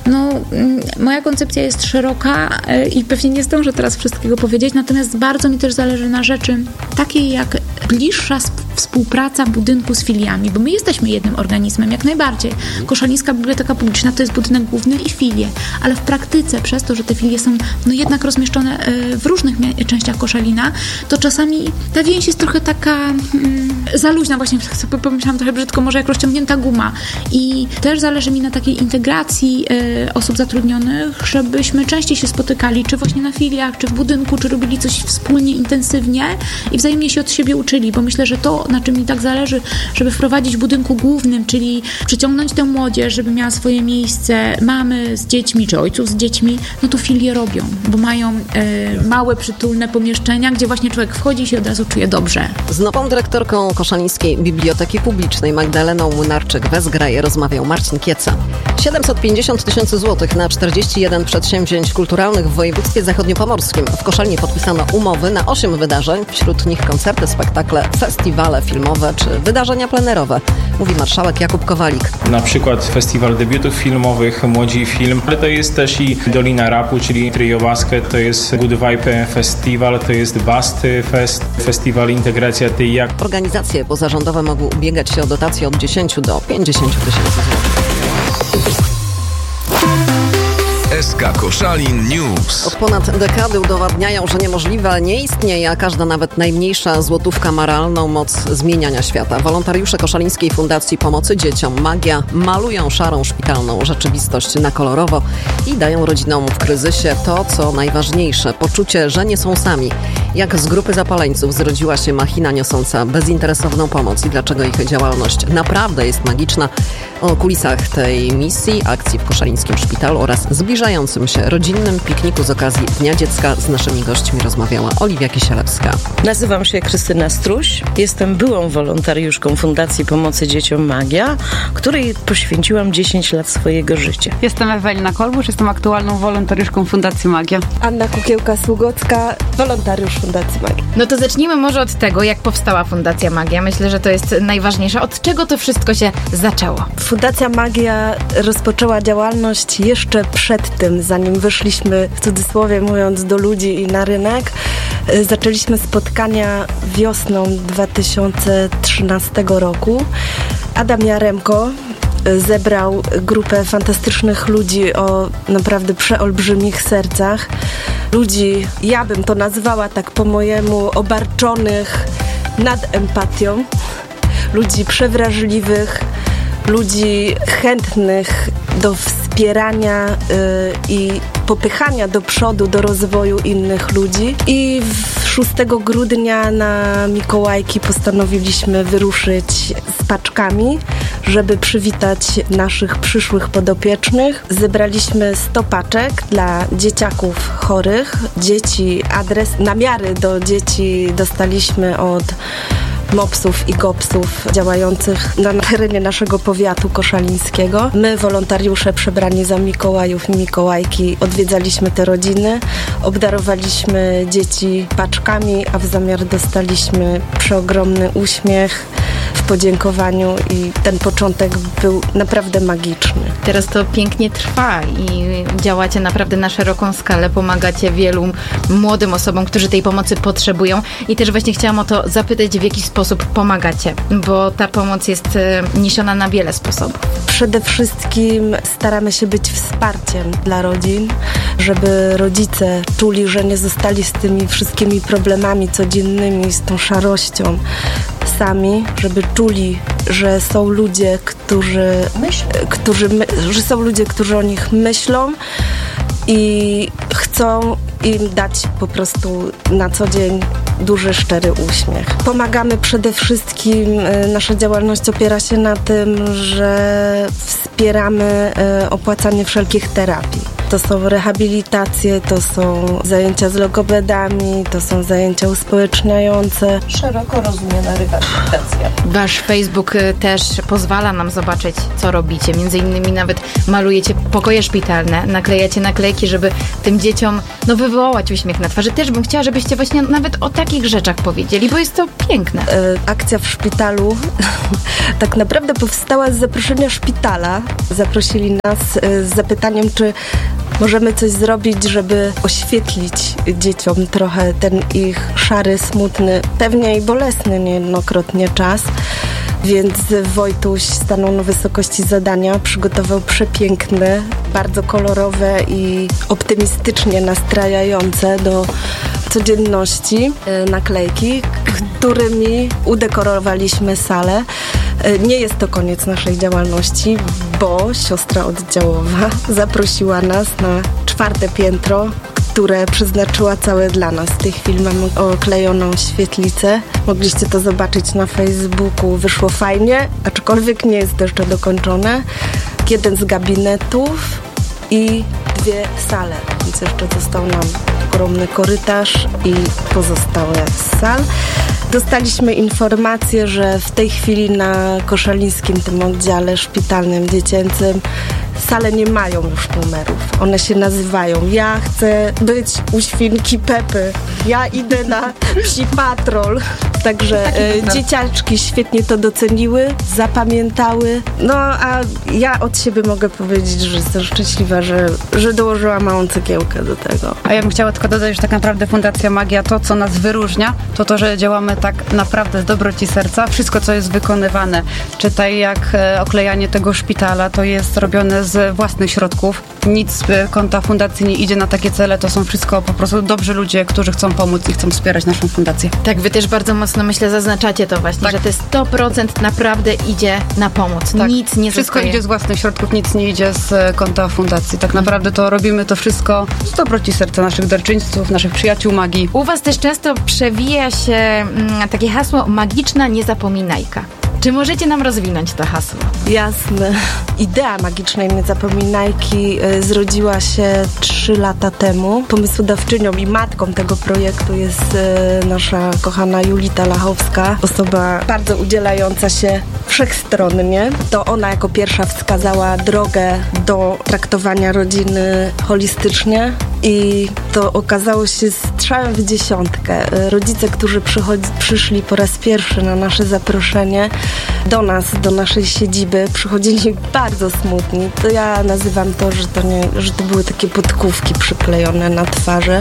Moja koncepcja jest szeroka i pewnie nie zdążę teraz wszystkiego powiedzieć, natomiast bardzo mi też zależy na rzeczy takiej jak bliższa współpraca budynku z filiami, bo my jesteśmy jednym organizmem, jak najbardziej. Koszalińska Biblioteka Publiczna to jest budynek główny i filie, ale w praktyce przez to, że te filie są jednak rozmieszczone w różnych częściach Koszalina, to czasami ta więź jest trochę taka zaluźna, właśnie sobie pomyślałam trochę brzydko, może jak rozciągnięta guma. I też zależy mi na takiej integracji osób zatrudnionych, żebyśmy częściej się spotykali, czy właśnie na filiach, czy w budynku, czy robili coś wspólnie, intensywnie i wzajemnie się od siebie uczyli, bo myślę, że to, na czym mi tak zależy, żeby wprowadzić w budynku głównym, czyli przyciągnąć tę młodzież, żeby miała swoje miejsce, mamy z dziećmi, czy ojców z dziećmi, no to filie robią, bo mają małe, przytulne pomieszczenia, gdzie właśnie człowiek wchodzi i się od razu czuje dobrze. Z nową dyrektorką Koszalińskiej Biblioteki Publicznej Magdaleną Młynarczyk-Wezgraj rozmawiał Marcin Kieca. 750 000 złotych na 41 przedsięwzięć kulturalnych w województwie zachodniopomorskim. W Koszalinie podpisano umowy na 8 wydarzeń, wśród nich koncerty, spektakle, festiwale filmowe czy wydarzenia plenerowe, mówi marszałek Jakub Kowalik. Na przykład festiwal debiutów filmowych, Młodzi Film, ale to jest też i Dolina Rapu, czyli Trio Basket, to jest Good Vibe Festival, to jest Basty Fest, Festiwal Integracja TIAK. Organizacje pozarządowe mogły ubiegać się o dotacje od 10 do 50 tysięcy złotych. SK Koszalin News. Od ponad dekady udowadniają, że niemożliwe nie istnieje, a każda nawet najmniejsza złotówka ma realną moc zmieniania świata. Wolontariusze Koszalińskiej Fundacji Pomocy Dzieciom Magia malują szarą szpitalną rzeczywistość na kolorowo i dają rodzinom w kryzysie to, co najważniejsze, poczucie, że nie są sami. Jak z grupy zapaleńców zrodziła się machina niosąca bezinteresowną pomoc i dlaczego ich działalność naprawdę jest magiczna. O kulisach tej misji, akcji w Koszalińskim Szpitalu oraz zbliżającym się rodzinnym pikniku z okazji Dnia Dziecka z naszymi gośćmi rozmawiała Oliwia Kisielewska. Nazywam się Krystyna Struś, jestem byłą wolontariuszką Fundacji Pomocy Dzieciom Magia, której poświęciłam 10 lat swojego życia. Jestem Ewelina Kolbusz, jestem aktualną wolontariuszką Fundacji Magia. Anna Kukiełka-Sługocka, wolontariusz Fundacji Magia. No to zacznijmy może od tego, jak powstała Fundacja Magia. Myślę, że to jest najważniejsze. Od czego to wszystko się zaczęło? Fundacja Magia rozpoczęła działalność jeszcze przed tym, zanim wyszliśmy, w cudzysłowie mówiąc, do ludzi i na rynek. Zaczęliśmy spotkania wiosną 2013 roku. Adam Jaremko zebrał grupę fantastycznych ludzi o naprawdę przeolbrzymich sercach. Ludzi, ja bym to nazwała tak po mojemu, obarczonych nad empatią. Ludzi przewrażliwych, ludzi chętnych do wspierania i popychania do przodu, do rozwoju innych ludzi. I 6 grudnia na Mikołajki postanowiliśmy wyruszyć z paczkami, żeby przywitać naszych przyszłych podopiecznych. Zebraliśmy 100 paczek dla dzieciaków chorych. Dzieci, namiary do dzieci dostaliśmy od MOPS-ów i GOPS-ów działających na terenie naszego powiatu koszalińskiego. My, wolontariusze przebrani za Mikołajów i Mikołajki, odwiedzaliśmy te rodziny, obdarowaliśmy dzieci paczkami, a w zamiar dostaliśmy przeogromny uśmiech w podziękowaniu i ten początek był naprawdę magiczny. Teraz to pięknie trwa i działacie naprawdę na szeroką skalę, pomagacie wielu młodym osobom, którzy tej pomocy potrzebują i też właśnie chciałam o to zapytać, w jaki sposób pomagacie, bo ta pomoc jest niesiona na wiele sposobów. Przede wszystkim staramy się być wsparciem dla rodzin, żeby rodzice czuli, że nie zostali z tymi wszystkimi problemami codziennymi, z tą szarością sami, żeby czuli, że są ludzie, którzy o nich myślą i chcą im dać po prostu na co dzień duży, szczery uśmiech. Pomagamy przede wszystkim, nasza działalność opiera się na tym, że wspieramy opłacanie wszelkich terapii. To są rehabilitacje, to są zajęcia z logopedami, to są zajęcia uspołeczniające. Szeroko rozumiana rehabilitacja. Wasz Facebook też pozwala nam zobaczyć, co robicie. Między innymi nawet malujecie pokoje szpitalne, naklejacie naklejki, żeby tym dzieciom wywołać uśmiech na twarzy. Też bym chciała, żebyście właśnie nawet o takich rzeczach powiedzieli, bo jest to piękne. Akcja w szpitalu tak naprawdę powstała z zaproszenia szpitala. Zaprosili nas z zapytaniem, czy możemy coś zrobić, żeby oświetlić dzieciom trochę ten ich szary, smutny, pewnie i bolesny niejednokrotnie czas. Więc Wojtuś stanął na wysokości zadania, przygotował przepiękne, bardzo kolorowe i optymistycznie nastrajające do codzienności naklejki, którymi udekorowaliśmy salę. Nie jest to koniec naszej działalności, bo siostra oddziałowa zaprosiła nas na 4. piętro, które przeznaczyła całe dla nas. W tej chwili mamy oklejoną świetlicę. Mogliście to zobaczyć na Facebooku. Wyszło fajnie, aczkolwiek nie jest to jeszcze dokończone. 1 z gabinetów i 2 sale. Więc jeszcze został nam ogromny korytarz i pozostałe sal. Dostaliśmy informację, że w tej chwili na koszalińskim tym oddziale szpitalnym dziecięcym sale nie mają już numerów. One się nazywają: ja chcę być u świnki Pepy, ja idę na psi patrol. Także dzieciaczki świetnie to doceniły, zapamiętały. No a ja od siebie mogę powiedzieć, że jestem szczęśliwa, że dołożyłam małą cegiełkę do tego. A ja bym chciała tylko dodać, że tak naprawdę Fundacja Magia, to co nas wyróżnia, to, że działamy tak naprawdę z dobroci serca. Wszystko, co jest wykonywane, czy tak jak oklejanie tego szpitala, to jest robione z własnych środków. Nic z konta fundacji nie idzie na takie cele, to są wszystko po prostu dobrzy ludzie, którzy chcą pomóc i chcą wspierać naszą fundację. Tak, wy też bardzo mocno, myślę, zaznaczacie to właśnie, że te 100% naprawdę idzie na pomoc. Tak. Nic nie wszystko zostaje. Idzie z własnych środków, nic nie idzie z konta fundacji. Tak naprawdę to robimy to wszystko z dobroci serca naszych darczyńców, naszych przyjaciół magii. U was też często przewija się takie hasło magiczna niezapominajka. Czy możecie nam rozwinąć to hasło? Jasne. Idea magicznej niezapominajki zrodziła się 3 lata temu. Pomysłodawczynią i matką tego projektu jest nasza kochana Julita Lachowska, osoba bardzo udzielająca się wszechstronnie. To ona jako pierwsza wskazała drogę do traktowania rodziny holistycznie i to okazało się strzałem w dziesiątkę. Rodzice, którzy przyszli po raz pierwszy na nasze zaproszenie do nas, do naszej siedziby, przychodzili bardzo smutni. To ja nazywam to, że to były takie podkówki przyklejone na twarze.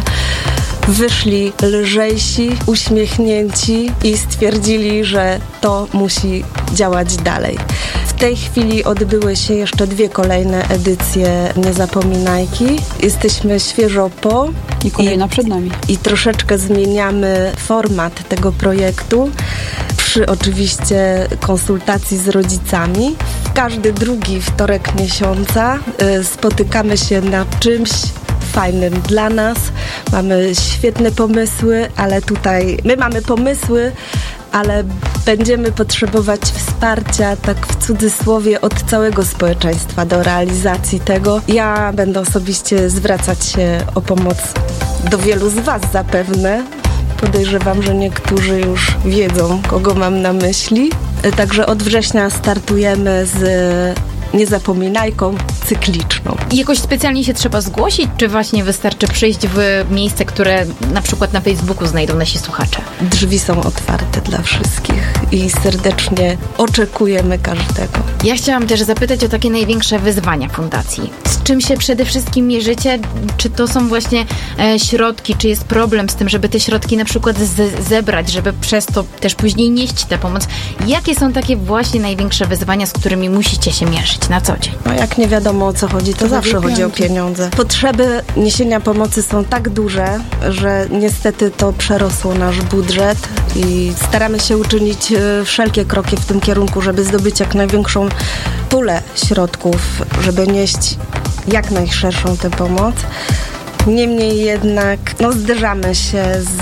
Wyszli lżejsi, uśmiechnięci i stwierdzili, że to musi działać dalej. W tej chwili odbyły się jeszcze 2 kolejne edycje Niezapominajki. Jesteśmy świeżo po. I kolejna przed nami. I troszeczkę zmieniamy format tego projektu. Przy oczywiście konsultacji z rodzicami. W każdy drugi wtorek miesiąca spotykamy się nad czymś fajnym dla nas. Mamy świetne pomysły, ale tutaj my mamy pomysły, ale będziemy potrzebować wsparcia, tak w cudzysłowie, od całego społeczeństwa do realizacji tego. Ja będę osobiście zwracać się o pomoc do wielu z was zapewne. Podejrzewam, że niektórzy już wiedzą, kogo mam na myśli. Także od września startujemy z Niezapominajką cykliczną. I jakoś specjalnie się trzeba zgłosić, czy właśnie wystarczy przyjść w miejsce, które na przykład na Facebooku znajdą nasi słuchacze? Drzwi są otwarte dla wszystkich i serdecznie oczekujemy każdego. Ja chciałam też zapytać o takie największe wyzwania fundacji. Z czym się przede wszystkim mierzycie? Czy to są właśnie środki, czy jest problem z tym, żeby te środki na przykład zebrać, żeby przez to też później nieść tę pomoc? Jakie są takie właśnie największe wyzwania, z którymi musicie się mierzyć na co dzień? No jak nie wiadomo o co chodzi, to zawsze chodzi o pieniądze. Potrzeby niesienia pomocy są tak duże, że niestety to przerosło nasz budżet i staramy się uczynić wszelkie kroki w tym kierunku, żeby zdobyć jak największą pulę środków, żeby nieść jak najszerszą tę pomoc. Niemniej jednak zderzamy się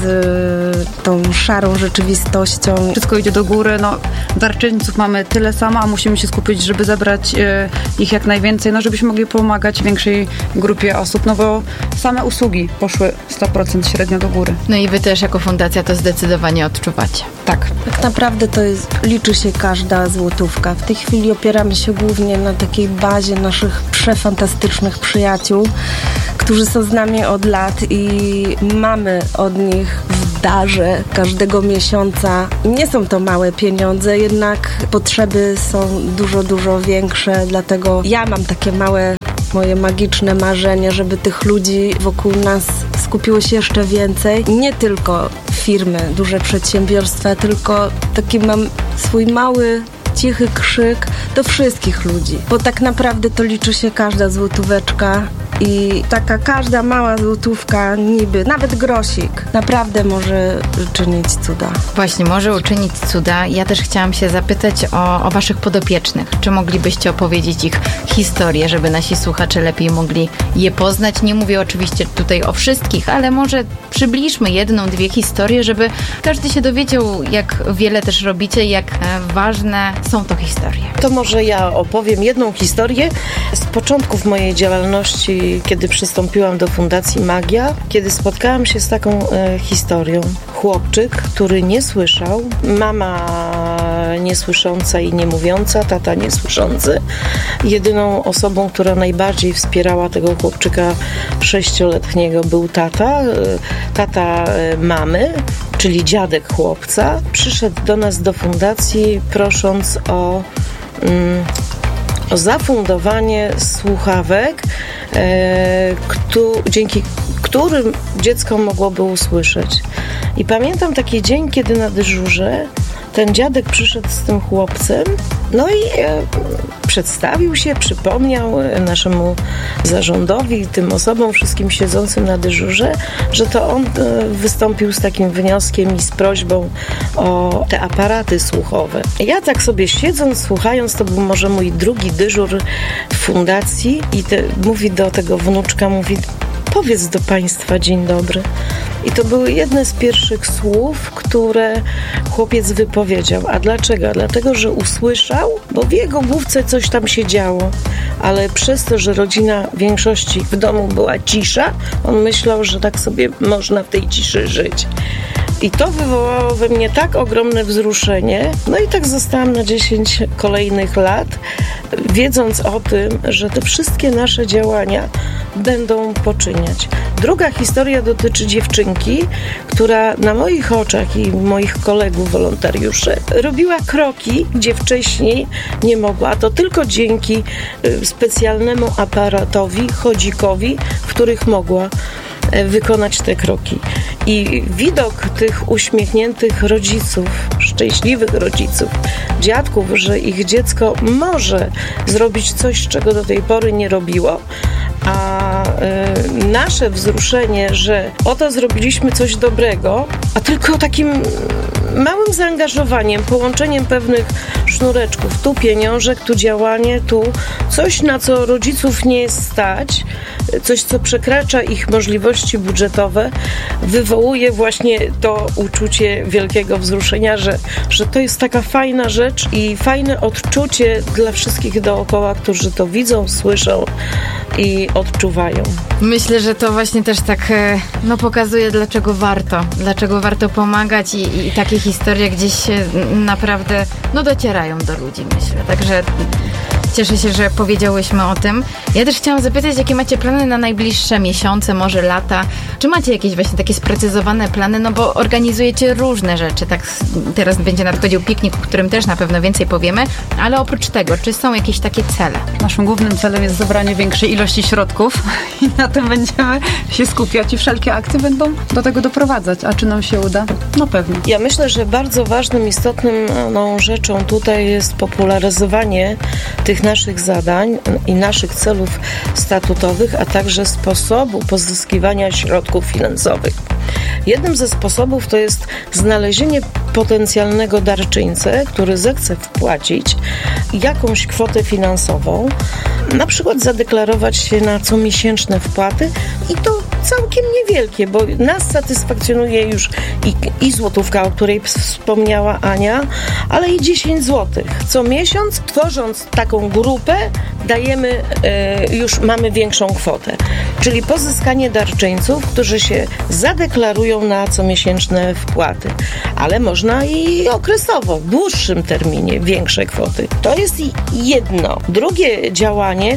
z tą szarą rzeczywistością. Wszystko idzie do góry, darczyńców mamy tyle samo, a musimy się skupić, żeby zebrać ich jak najwięcej, żebyśmy mogli pomagać większej grupie osób, bo same usługi poszły 100% średnio do góry. No i wy też jako fundacja to zdecydowanie odczuwacie. Tak. Tak naprawdę liczy się każda złotówka. W tej chwili opieramy się głównie na takiej bazie naszych przefantastycznych przyjaciół, którzy są z nami od lat i mamy od nich w darze każdego miesiąca. Nie są to małe pieniądze, jednak potrzeby są dużo, dużo większe, dlatego ja mam takie małe moje magiczne marzenie, żeby tych ludzi wokół nas skupiło się jeszcze więcej. Nie tylko firmy, duże przedsiębiorstwa, tylko taki mam swój mały, cichy krzyk do wszystkich ludzi, bo tak naprawdę to liczy się każda złotóweczka i taka każda mała złotówka, niby, nawet grosik, naprawdę może czynić cuda. Właśnie, może uczynić cuda. Ja też chciałam się zapytać o waszych podopiecznych. Czy moglibyście opowiedzieć ich historię, żeby nasi słuchacze lepiej mogli je poznać? Nie mówię oczywiście tutaj o wszystkich, ale może przybliżmy jedną, dwie historie, żeby każdy się dowiedział, jak wiele też robicie, jak ważne są to historie. To może ja opowiem jedną historię z początków mojej działalności, kiedy przystąpiłam do Fundacji Magia, kiedy spotkałam się z taką historią. Chłopczyk, który nie słyszał, mama niesłysząca i niemówiąca, tata niesłyszący. Jedyną osobą, która najbardziej wspierała tego chłopczyka 6-letniego był tata mamy, czyli dziadek chłopca. Przyszedł do nas do fundacji, prosząc o zafundowanie słuchawek, dzięki którym dziecko mogłoby usłyszeć. I pamiętam taki dzień, kiedy na dyżurze ten dziadek przyszedł z tym chłopcem, no i przedstawił się, przypomniał naszemu zarządowi, tym osobom wszystkim siedzącym na dyżurze, że to on wystąpił z takim wnioskiem i z prośbą o te aparaty słuchowe. Ja tak sobie siedząc, słuchając, to był może mój drugi dyżur w fundacji i mówi do tego wnuczka, mówi: powiedz do państwa dzień dobry. I to były jedne z pierwszych słów, które chłopiec wypowiedział. A dlaczego? Dlatego, że usłyszał, bo w jego główce coś tam się działo. Ale przez to, że rodzina w większości w domu była cisza, on myślał, że tak sobie można w tej ciszy żyć. I to wywołało we mnie tak ogromne wzruszenie. No i tak zostałam na 10 kolejnych lat, wiedząc o tym, że te wszystkie nasze działania będą poczyniać. Druga historia dotyczy dziewczynki, która na moich oczach i moich kolegów wolontariuszy robiła kroki, gdzie wcześniej nie mogła. A to tylko dzięki specjalnemu aparatowi, chodzikowi, w których mogła wykonać te kroki. I widok tych uśmiechniętych rodziców, szczęśliwych rodziców, dziadków, że ich dziecko może zrobić coś, czego do tej pory nie robiło, a nasze wzruszenie, że oto zrobiliśmy coś dobrego, a tylko takim małym zaangażowaniem, połączeniem pewnych sznureczków, tu pieniążek, tu działanie, tu coś, na co rodziców nie jest stać, coś, co przekracza ich możliwości budżetowe, wywołuje właśnie to uczucie wielkiego wzruszenia, że to jest taka fajna rzecz i fajne odczucie dla wszystkich dookoła, którzy to widzą, słyszą i odczuwają. Myślę, że to właśnie też tak pokazuje, dlaczego warto pomagać i takie historie gdzieś naprawdę docierają do ludzi, myślę. Także cieszę się, że powiedziałyśmy o tym. Ja też chciałam zapytać, jakie macie plany na najbliższe miesiące, może lata? Czy macie jakieś właśnie takie sprecyzowane plany? No bo organizujecie różne rzeczy. Tak, teraz będzie nadchodził piknik, o którym też na pewno więcej powiemy, ale oprócz tego, czy są jakieś takie cele? Naszym głównym celem jest zebranie większej ilości środków i na tym będziemy się skupiać i wszelkie akcje będą do tego doprowadzać. A czy nam się uda? No pewnie. Ja myślę, że bardzo ważnym, istotnym rzeczą tutaj jest popularyzowanie tych naszych zadań i naszych celów statutowych, a także sposobu pozyskiwania środków finansowych. Jednym ze sposobów to jest znalezienie potencjalnego darczyńcę, który zechce wpłacić jakąś kwotę finansową, na przykład zadeklarować się na comiesięczne wpłaty i to całkiem niewielkie, bo nas satysfakcjonuje już i złotówka, o której wspomniała Ania, ale i 10 złotych. Co miesiąc, tworząc taką grupę, już mamy większą kwotę. Czyli pozyskanie darczyńców, którzy się zadeklarują deklarują na comiesięczne wpłaty. Ale można i okresowo, w dłuższym terminie, większe kwoty. To jest jedno. Drugie działanie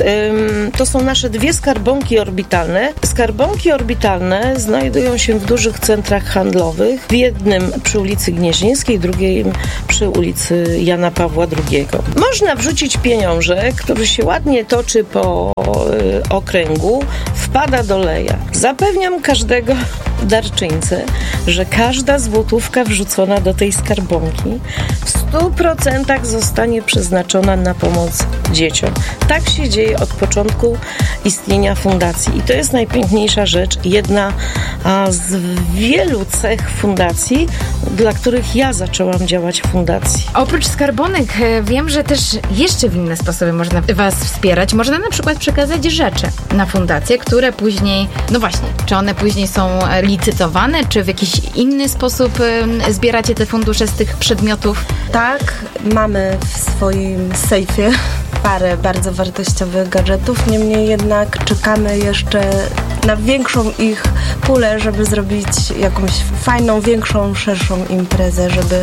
to są nasze 2 skarbonki orbitalne. Skarbonki orbitalne znajdują się w dużych centrach handlowych. W jednym przy ulicy Gnieźnieńskiej, drugim przy ulicy Jana Pawła II. Można wrzucić pieniążek, który się ładnie toczy po okręgu, wpada do leja. Zapewniam każdego darczyńcę, że każda złotówka wrzucona do tej skarbonki w 100% zostanie przeznaczona na pomoc dzieciom. Tak się dzieje od początku istnienia fundacji i to jest najpiękniejsza rzecz, jedna z wielu cech fundacji, dla których ja zaczęłam działać w fundacji. Oprócz skarbonek wiem, że też jeszcze w inne sposoby można Was wspierać. Można na przykład przekazać rzeczy na fundację, które później, no właśnie, czy one później są licytowane, czy w jakiś inny sposób zbieracie te fundusze z tych przedmiotów? Tak, mamy w swoim sejfie parę bardzo wartościowych gadżetów, niemniej jednak czekamy jeszcze na większą ich pulę, żeby zrobić jakąś fajną, większą, szerszą imprezę, żeby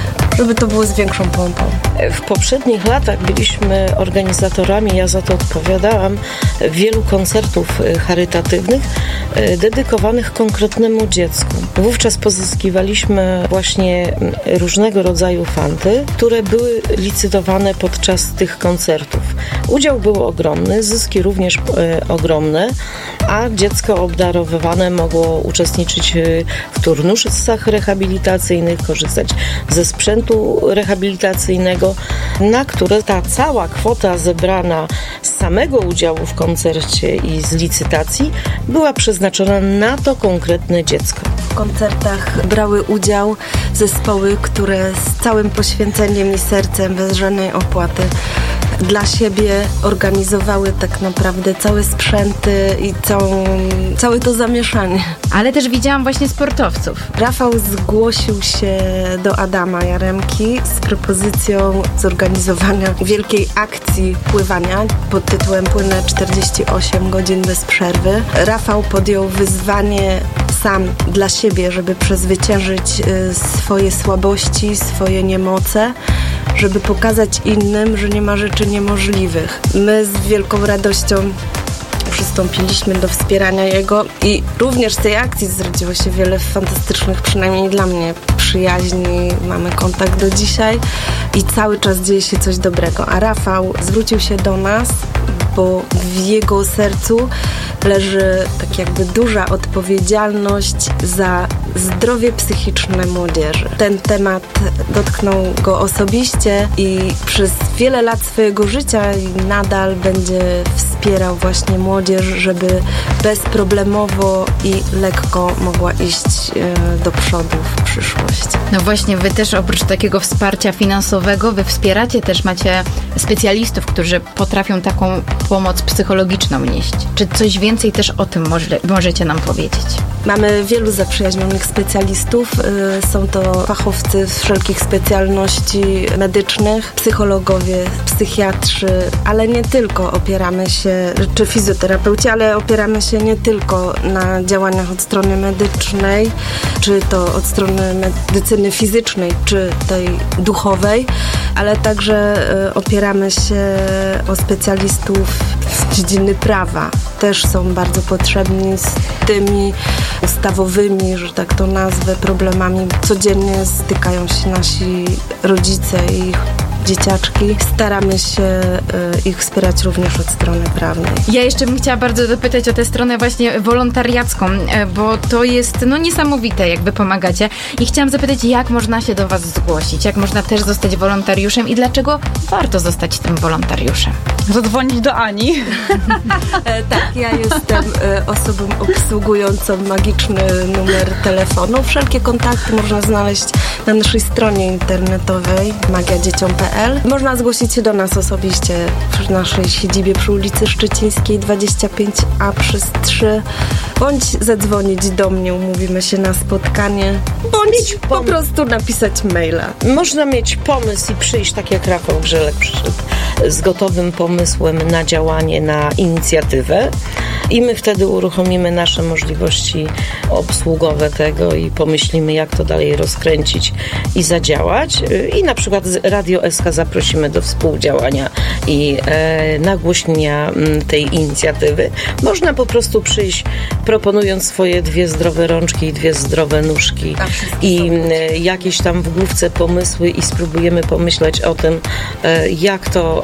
to było z większą pompą. W poprzednich latach byliśmy organizatorami, ja za to odpowiadałam, wielu koncertów charytatywnych dedykowanych konkretnemu dziecku. Wówczas pozyskiwaliśmy właśnie różnego rodzaju fanty, które były licytowane podczas tych koncertów. Udział był ogromny, zyski również ogromne, a dziecko obdarowywane mogło uczestniczyć w turnuszach rehabilitacyjnych, korzystać ze sprzętu rehabilitacyjnego, na które ta cała kwota zebrana z samego udziału w koncercie i z licytacji była przeznaczona na to konkretne dziecko. W koncertach brały udział zespoły, które z całym poświęceniem i sercem, bez żadnej opłaty dla siebie organizowały tak naprawdę całe sprzęty i całe to zamieszanie. Ale też widziałam właśnie sportowców. Rafał zgłosił się do Adama Jaremki z propozycją zorganizowania wielkiej akcji pływania pod tytułem Płynę 48 godzin bez przerwy. Rafał podjął wyzwanie sam dla siebie, żeby przezwyciężyć swoje słabości, swoje niemoce, żeby pokazać innym, że nie ma rzeczy niemożliwych. My z wielką radością przystąpiliśmy do wspierania jego i również z tej akcji zrodziło się wiele fantastycznych, przynajmniej dla mnie, przyjaźni. Mamy kontakt do dzisiaj i cały czas dzieje się coś dobrego. A Rafał zwrócił się do nas, bo w jego sercu leży tak jakby duża odpowiedzialność za zdrowie psychiczne młodzieży. Ten temat dotknął go osobiście i przez wiele lat swojego życia nadal będzie wspierał właśnie młodzież, żeby bezproblemowo i lekko mogła iść do przodu w przyszłość. No właśnie, wy też oprócz takiego wsparcia finansowego, wy wspieracie też, macie specjalistów, którzy potrafią taką pomoc psychologiczną nieść. Czy coś więcej też o tym możecie nam powiedzieć? Mamy wielu zaprzyjaźnionych specjalistów. Są to fachowcy z wszelkich specjalności medycznych, psychologowie, psychiatrzy, ale nie tylko opieramy się, czy fizjoterapeuci, ale opieramy się nie tylko na działaniach od strony medycznej, czy to od strony medycyny fizycznej, czy tej duchowej, ale także opieramy się o specjalistów z dziedziny prawa. Też są bardzo potrzebni z tymi ustawowymi, że tak to nazwę, problemami. Codziennie stykają się nasi rodzice i dzieciaczki. Staramy się ich wspierać również od strony prawnej. Ja jeszcze bym chciała bardzo dopytać o tę stronę właśnie wolontariacką, bo to jest niesamowite, jak wy pomagacie. I chciałam zapytać, jak można się do was zgłosić? Jak można też zostać wolontariuszem i dlaczego warto zostać tym wolontariuszem? Zadzwonić do Ani. Tak, ja jestem osobą obsługującą magiczny numer telefonu. Wszelkie kontakty można znaleźć na naszej stronie internetowej magiadzieciom.pl. Można zgłosić się do nas osobiście w naszej siedzibie przy ulicy Szczecińskiej 25A/3, bądź zadzwonić do mnie, umówimy się na spotkanie, bądź po prostu napisać maila. Można mieć pomysł i przyjść tak jak Rafał Grzelek przyszedł z gotowym pomysłem na działanie, na inicjatywę i my wtedy uruchomimy nasze możliwości obsługowe tego i pomyślimy, jak to dalej rozkręcić i zadziałać. I na przykład Radio SK zaprosimy do współdziałania i nagłośnienia tej inicjatywy. Można po prostu przyjść, proponując swoje 2 zdrowe rączki i 2 zdrowe nóżki i jakieś tam w główce pomysły i spróbujemy pomyśleć o tym, jak to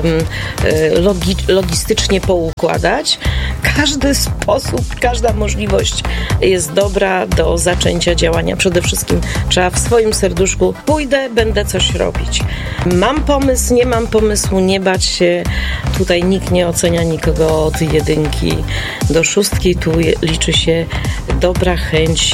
logistycznie poukładać. Każdy sposób, każda możliwość jest dobra do zaczęcia działania. Przede wszystkim trzeba w swoim serduszku pójdę, będę coś robić. Mam pomysł, nie mam pomysłu, nie bać się. Tutaj nikt nie ocenia nikogo od 1 do 6. Tu liczy się dobra chęć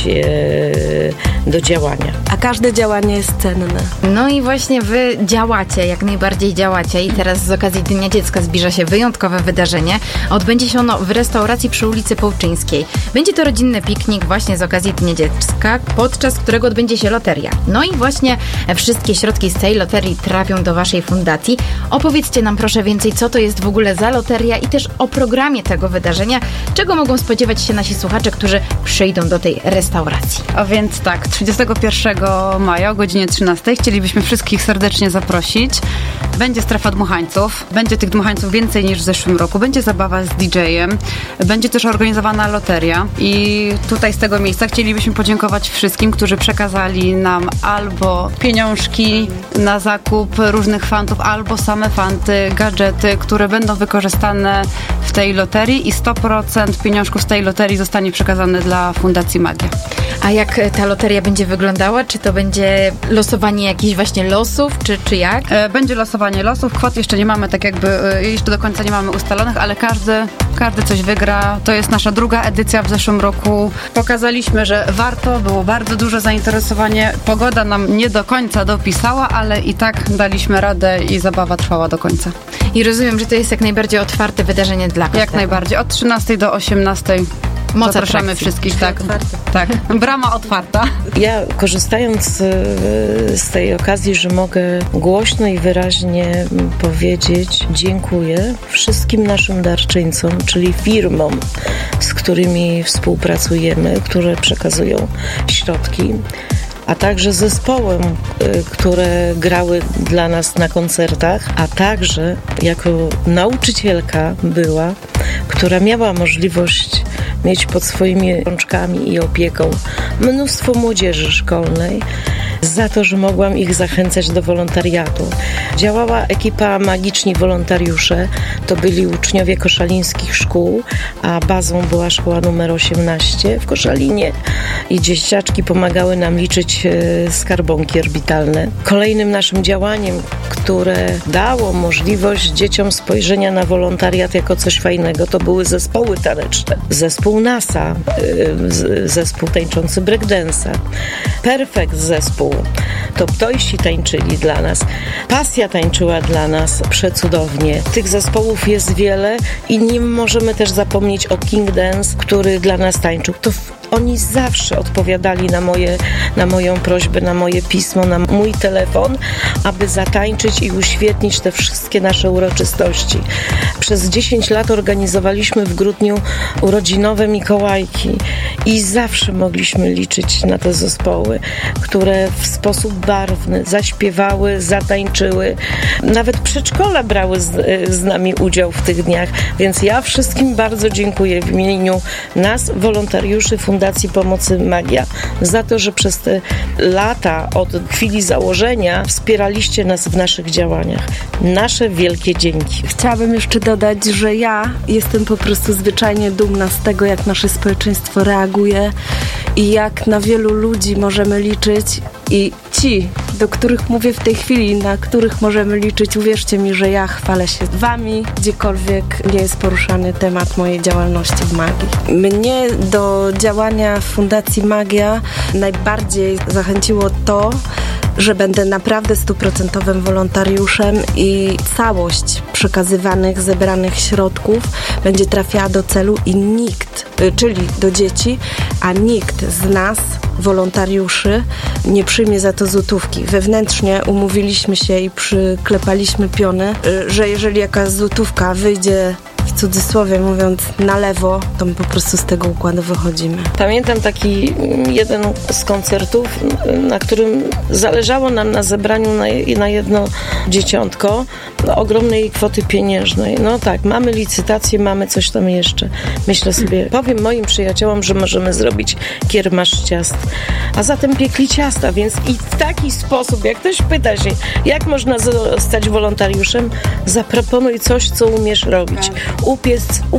do działania. A każde działanie jest cenne. No i właśnie wy działacie, jak najbardziej działacie i teraz z okazji Dnia Dziecka zbliża się wyjątkowe wydarzenie. Odbędzie się ono w restauracji przy ulicy Połczyńskiej. Będzie to rodzinny piknik właśnie z okazji Dnia Dziecka, podczas którego odbędzie się loteria. No i właśnie wszystkie środki z tej loterii trafią do waszej fundacji. Opowiedzcie nam proszę więcej, co to jest w ogóle za loteria i też o programie tego wydarzenia, czego mogą spodziewać się nasi słuchacze, którzy przyjdą do tej restauracji. A więc tak, 31 maja o godzinie 13 chcielibyśmy wszystkich serdecznie zaprosić. Będzie strefa dmuchańców, będzie tych dmuchańców więcej niż w zeszłym roku, będzie zabawa z DJ-em, będzie też organizowana loteria i tutaj z tego miejsca chcielibyśmy podziękować wszystkim, którzy przekazali nam albo pieniążki na zakup różnych fantów, albo same fanty, gadżety, które będą wykorzystane w tej loterii i 100% pieniążków z tej loterii zostanie przekazane dla Fundacji Magia. A jak ta loteria będzie wyglądała? Czy to będzie losowanie jakichś właśnie losów, czy jak? Będzie losowanie losów. Kwot jeszcze nie mamy, tak jakby jeszcze do końca nie mamy ustalonych, ale każdy coś wygra. To jest nasza 2. edycja. W zeszłym roku pokazaliśmy, że warto, było bardzo duże zainteresowanie. Pogoda nam nie do końca dopisała, ale i tak daliśmy radę i zabawa trwała do końca. I rozumiem, że to jest jak najbardziej otwarte wydarzenie dla każdego. Jak najbardziej. Od 13 do 18 zapraszamy wszystkich. Tak. Brama otwarta. Ja korzystając z tej okazji, że mogę głośno i wyraźnie powiedzieć dziękuję wszystkim naszym darczyńcom, czyli firmom, z którymi współpracujemy, które przekazują środki, a także zespołem, które grały dla nas na koncertach, a także jako nauczycielka była, która miała możliwość mieć pod swoimi rączkami i opieką mnóstwo młodzieży szkolnej, za to, że mogłam ich zachęcać do wolontariatu. Działała ekipa Magiczni Wolontariusze, to byli uczniowie koszalińskich szkół, a bazą była szkoła numer 18 w Koszalinie i dzieciaczki pomagały nam liczyć skarbonki orbitalne. Kolejnym naszym działaniem, które dało możliwość dzieciom spojrzenia na wolontariat jako coś fajnego, to były zespoły taneczne. Zespół NASA, zespół tańczący breakdance'a, Perfekt zespół, Toptoysi tańczyli dla nas, Pasja tańczyła dla nas przecudownie. Tych zespołów jest wiele i nie możemy też zapomnieć o King Dance, który dla nas tańczył. To oni zawsze odpowiadali na moją prośbę, na moje pismo, na mój telefon, aby zatańczyć i uświetnić te wszystkie nasze uroczystości. Przez 10 lat organizowaliśmy w grudniu urodzinowe Mikołajki i zawsze mogliśmy liczyć na te zespoły, które w sposób barwny zaśpiewały, zatańczyły. Nawet przedszkola brały z nami udział w tych dniach, więc ja wszystkim bardzo dziękuję w imieniu nas, wolontariuszy Fundacji Pomocy Magia, za to, że przez te lata od chwili założenia wspieraliście nas w naszych działaniach. Nasze wielkie dzięki. Chciałabym jeszcze dodać, że ja jestem po prostu zwyczajnie dumna z tego, jak nasze społeczeństwo reaguje i jak na wielu ludzi możemy liczyć i ci, do których mówię w tej chwili, na których możemy liczyć, uwierzcie mi, że ja chwalę się wami, gdziekolwiek nie jest poruszany temat mojej działalności w magii. Mnie do działania w Fundacji Magia najbardziej zachęciło to, że będę naprawdę 100% wolontariuszem i całość przekazywanych, zebranych środków będzie trafiała do celu i nikt, czyli do dzieci, a nikt z nas, wolontariuszy, nie przyjmie za to złotówki. Wewnętrznie umówiliśmy się i przyklepaliśmy piony, że jeżeli jakaś złotówka wyjdzie, w cudzysłowie mówiąc, na lewo, to my po prostu z tego układu wychodzimy. Pamiętam taki jeden z koncertów, na którym zależało nam na zebraniu na jedno dzieciątko ogromnej kwoty pieniężnej. No tak, mamy licytację, mamy coś tam jeszcze. Myślę sobie, powiem moim przyjaciołom, że możemy zrobić kiermasz ciast. A zatem piekli ciasta, więc i w taki sposób, jak ktoś pyta się, jak można zostać wolontariuszem, zaproponuj coś, co umiesz robić. Upiec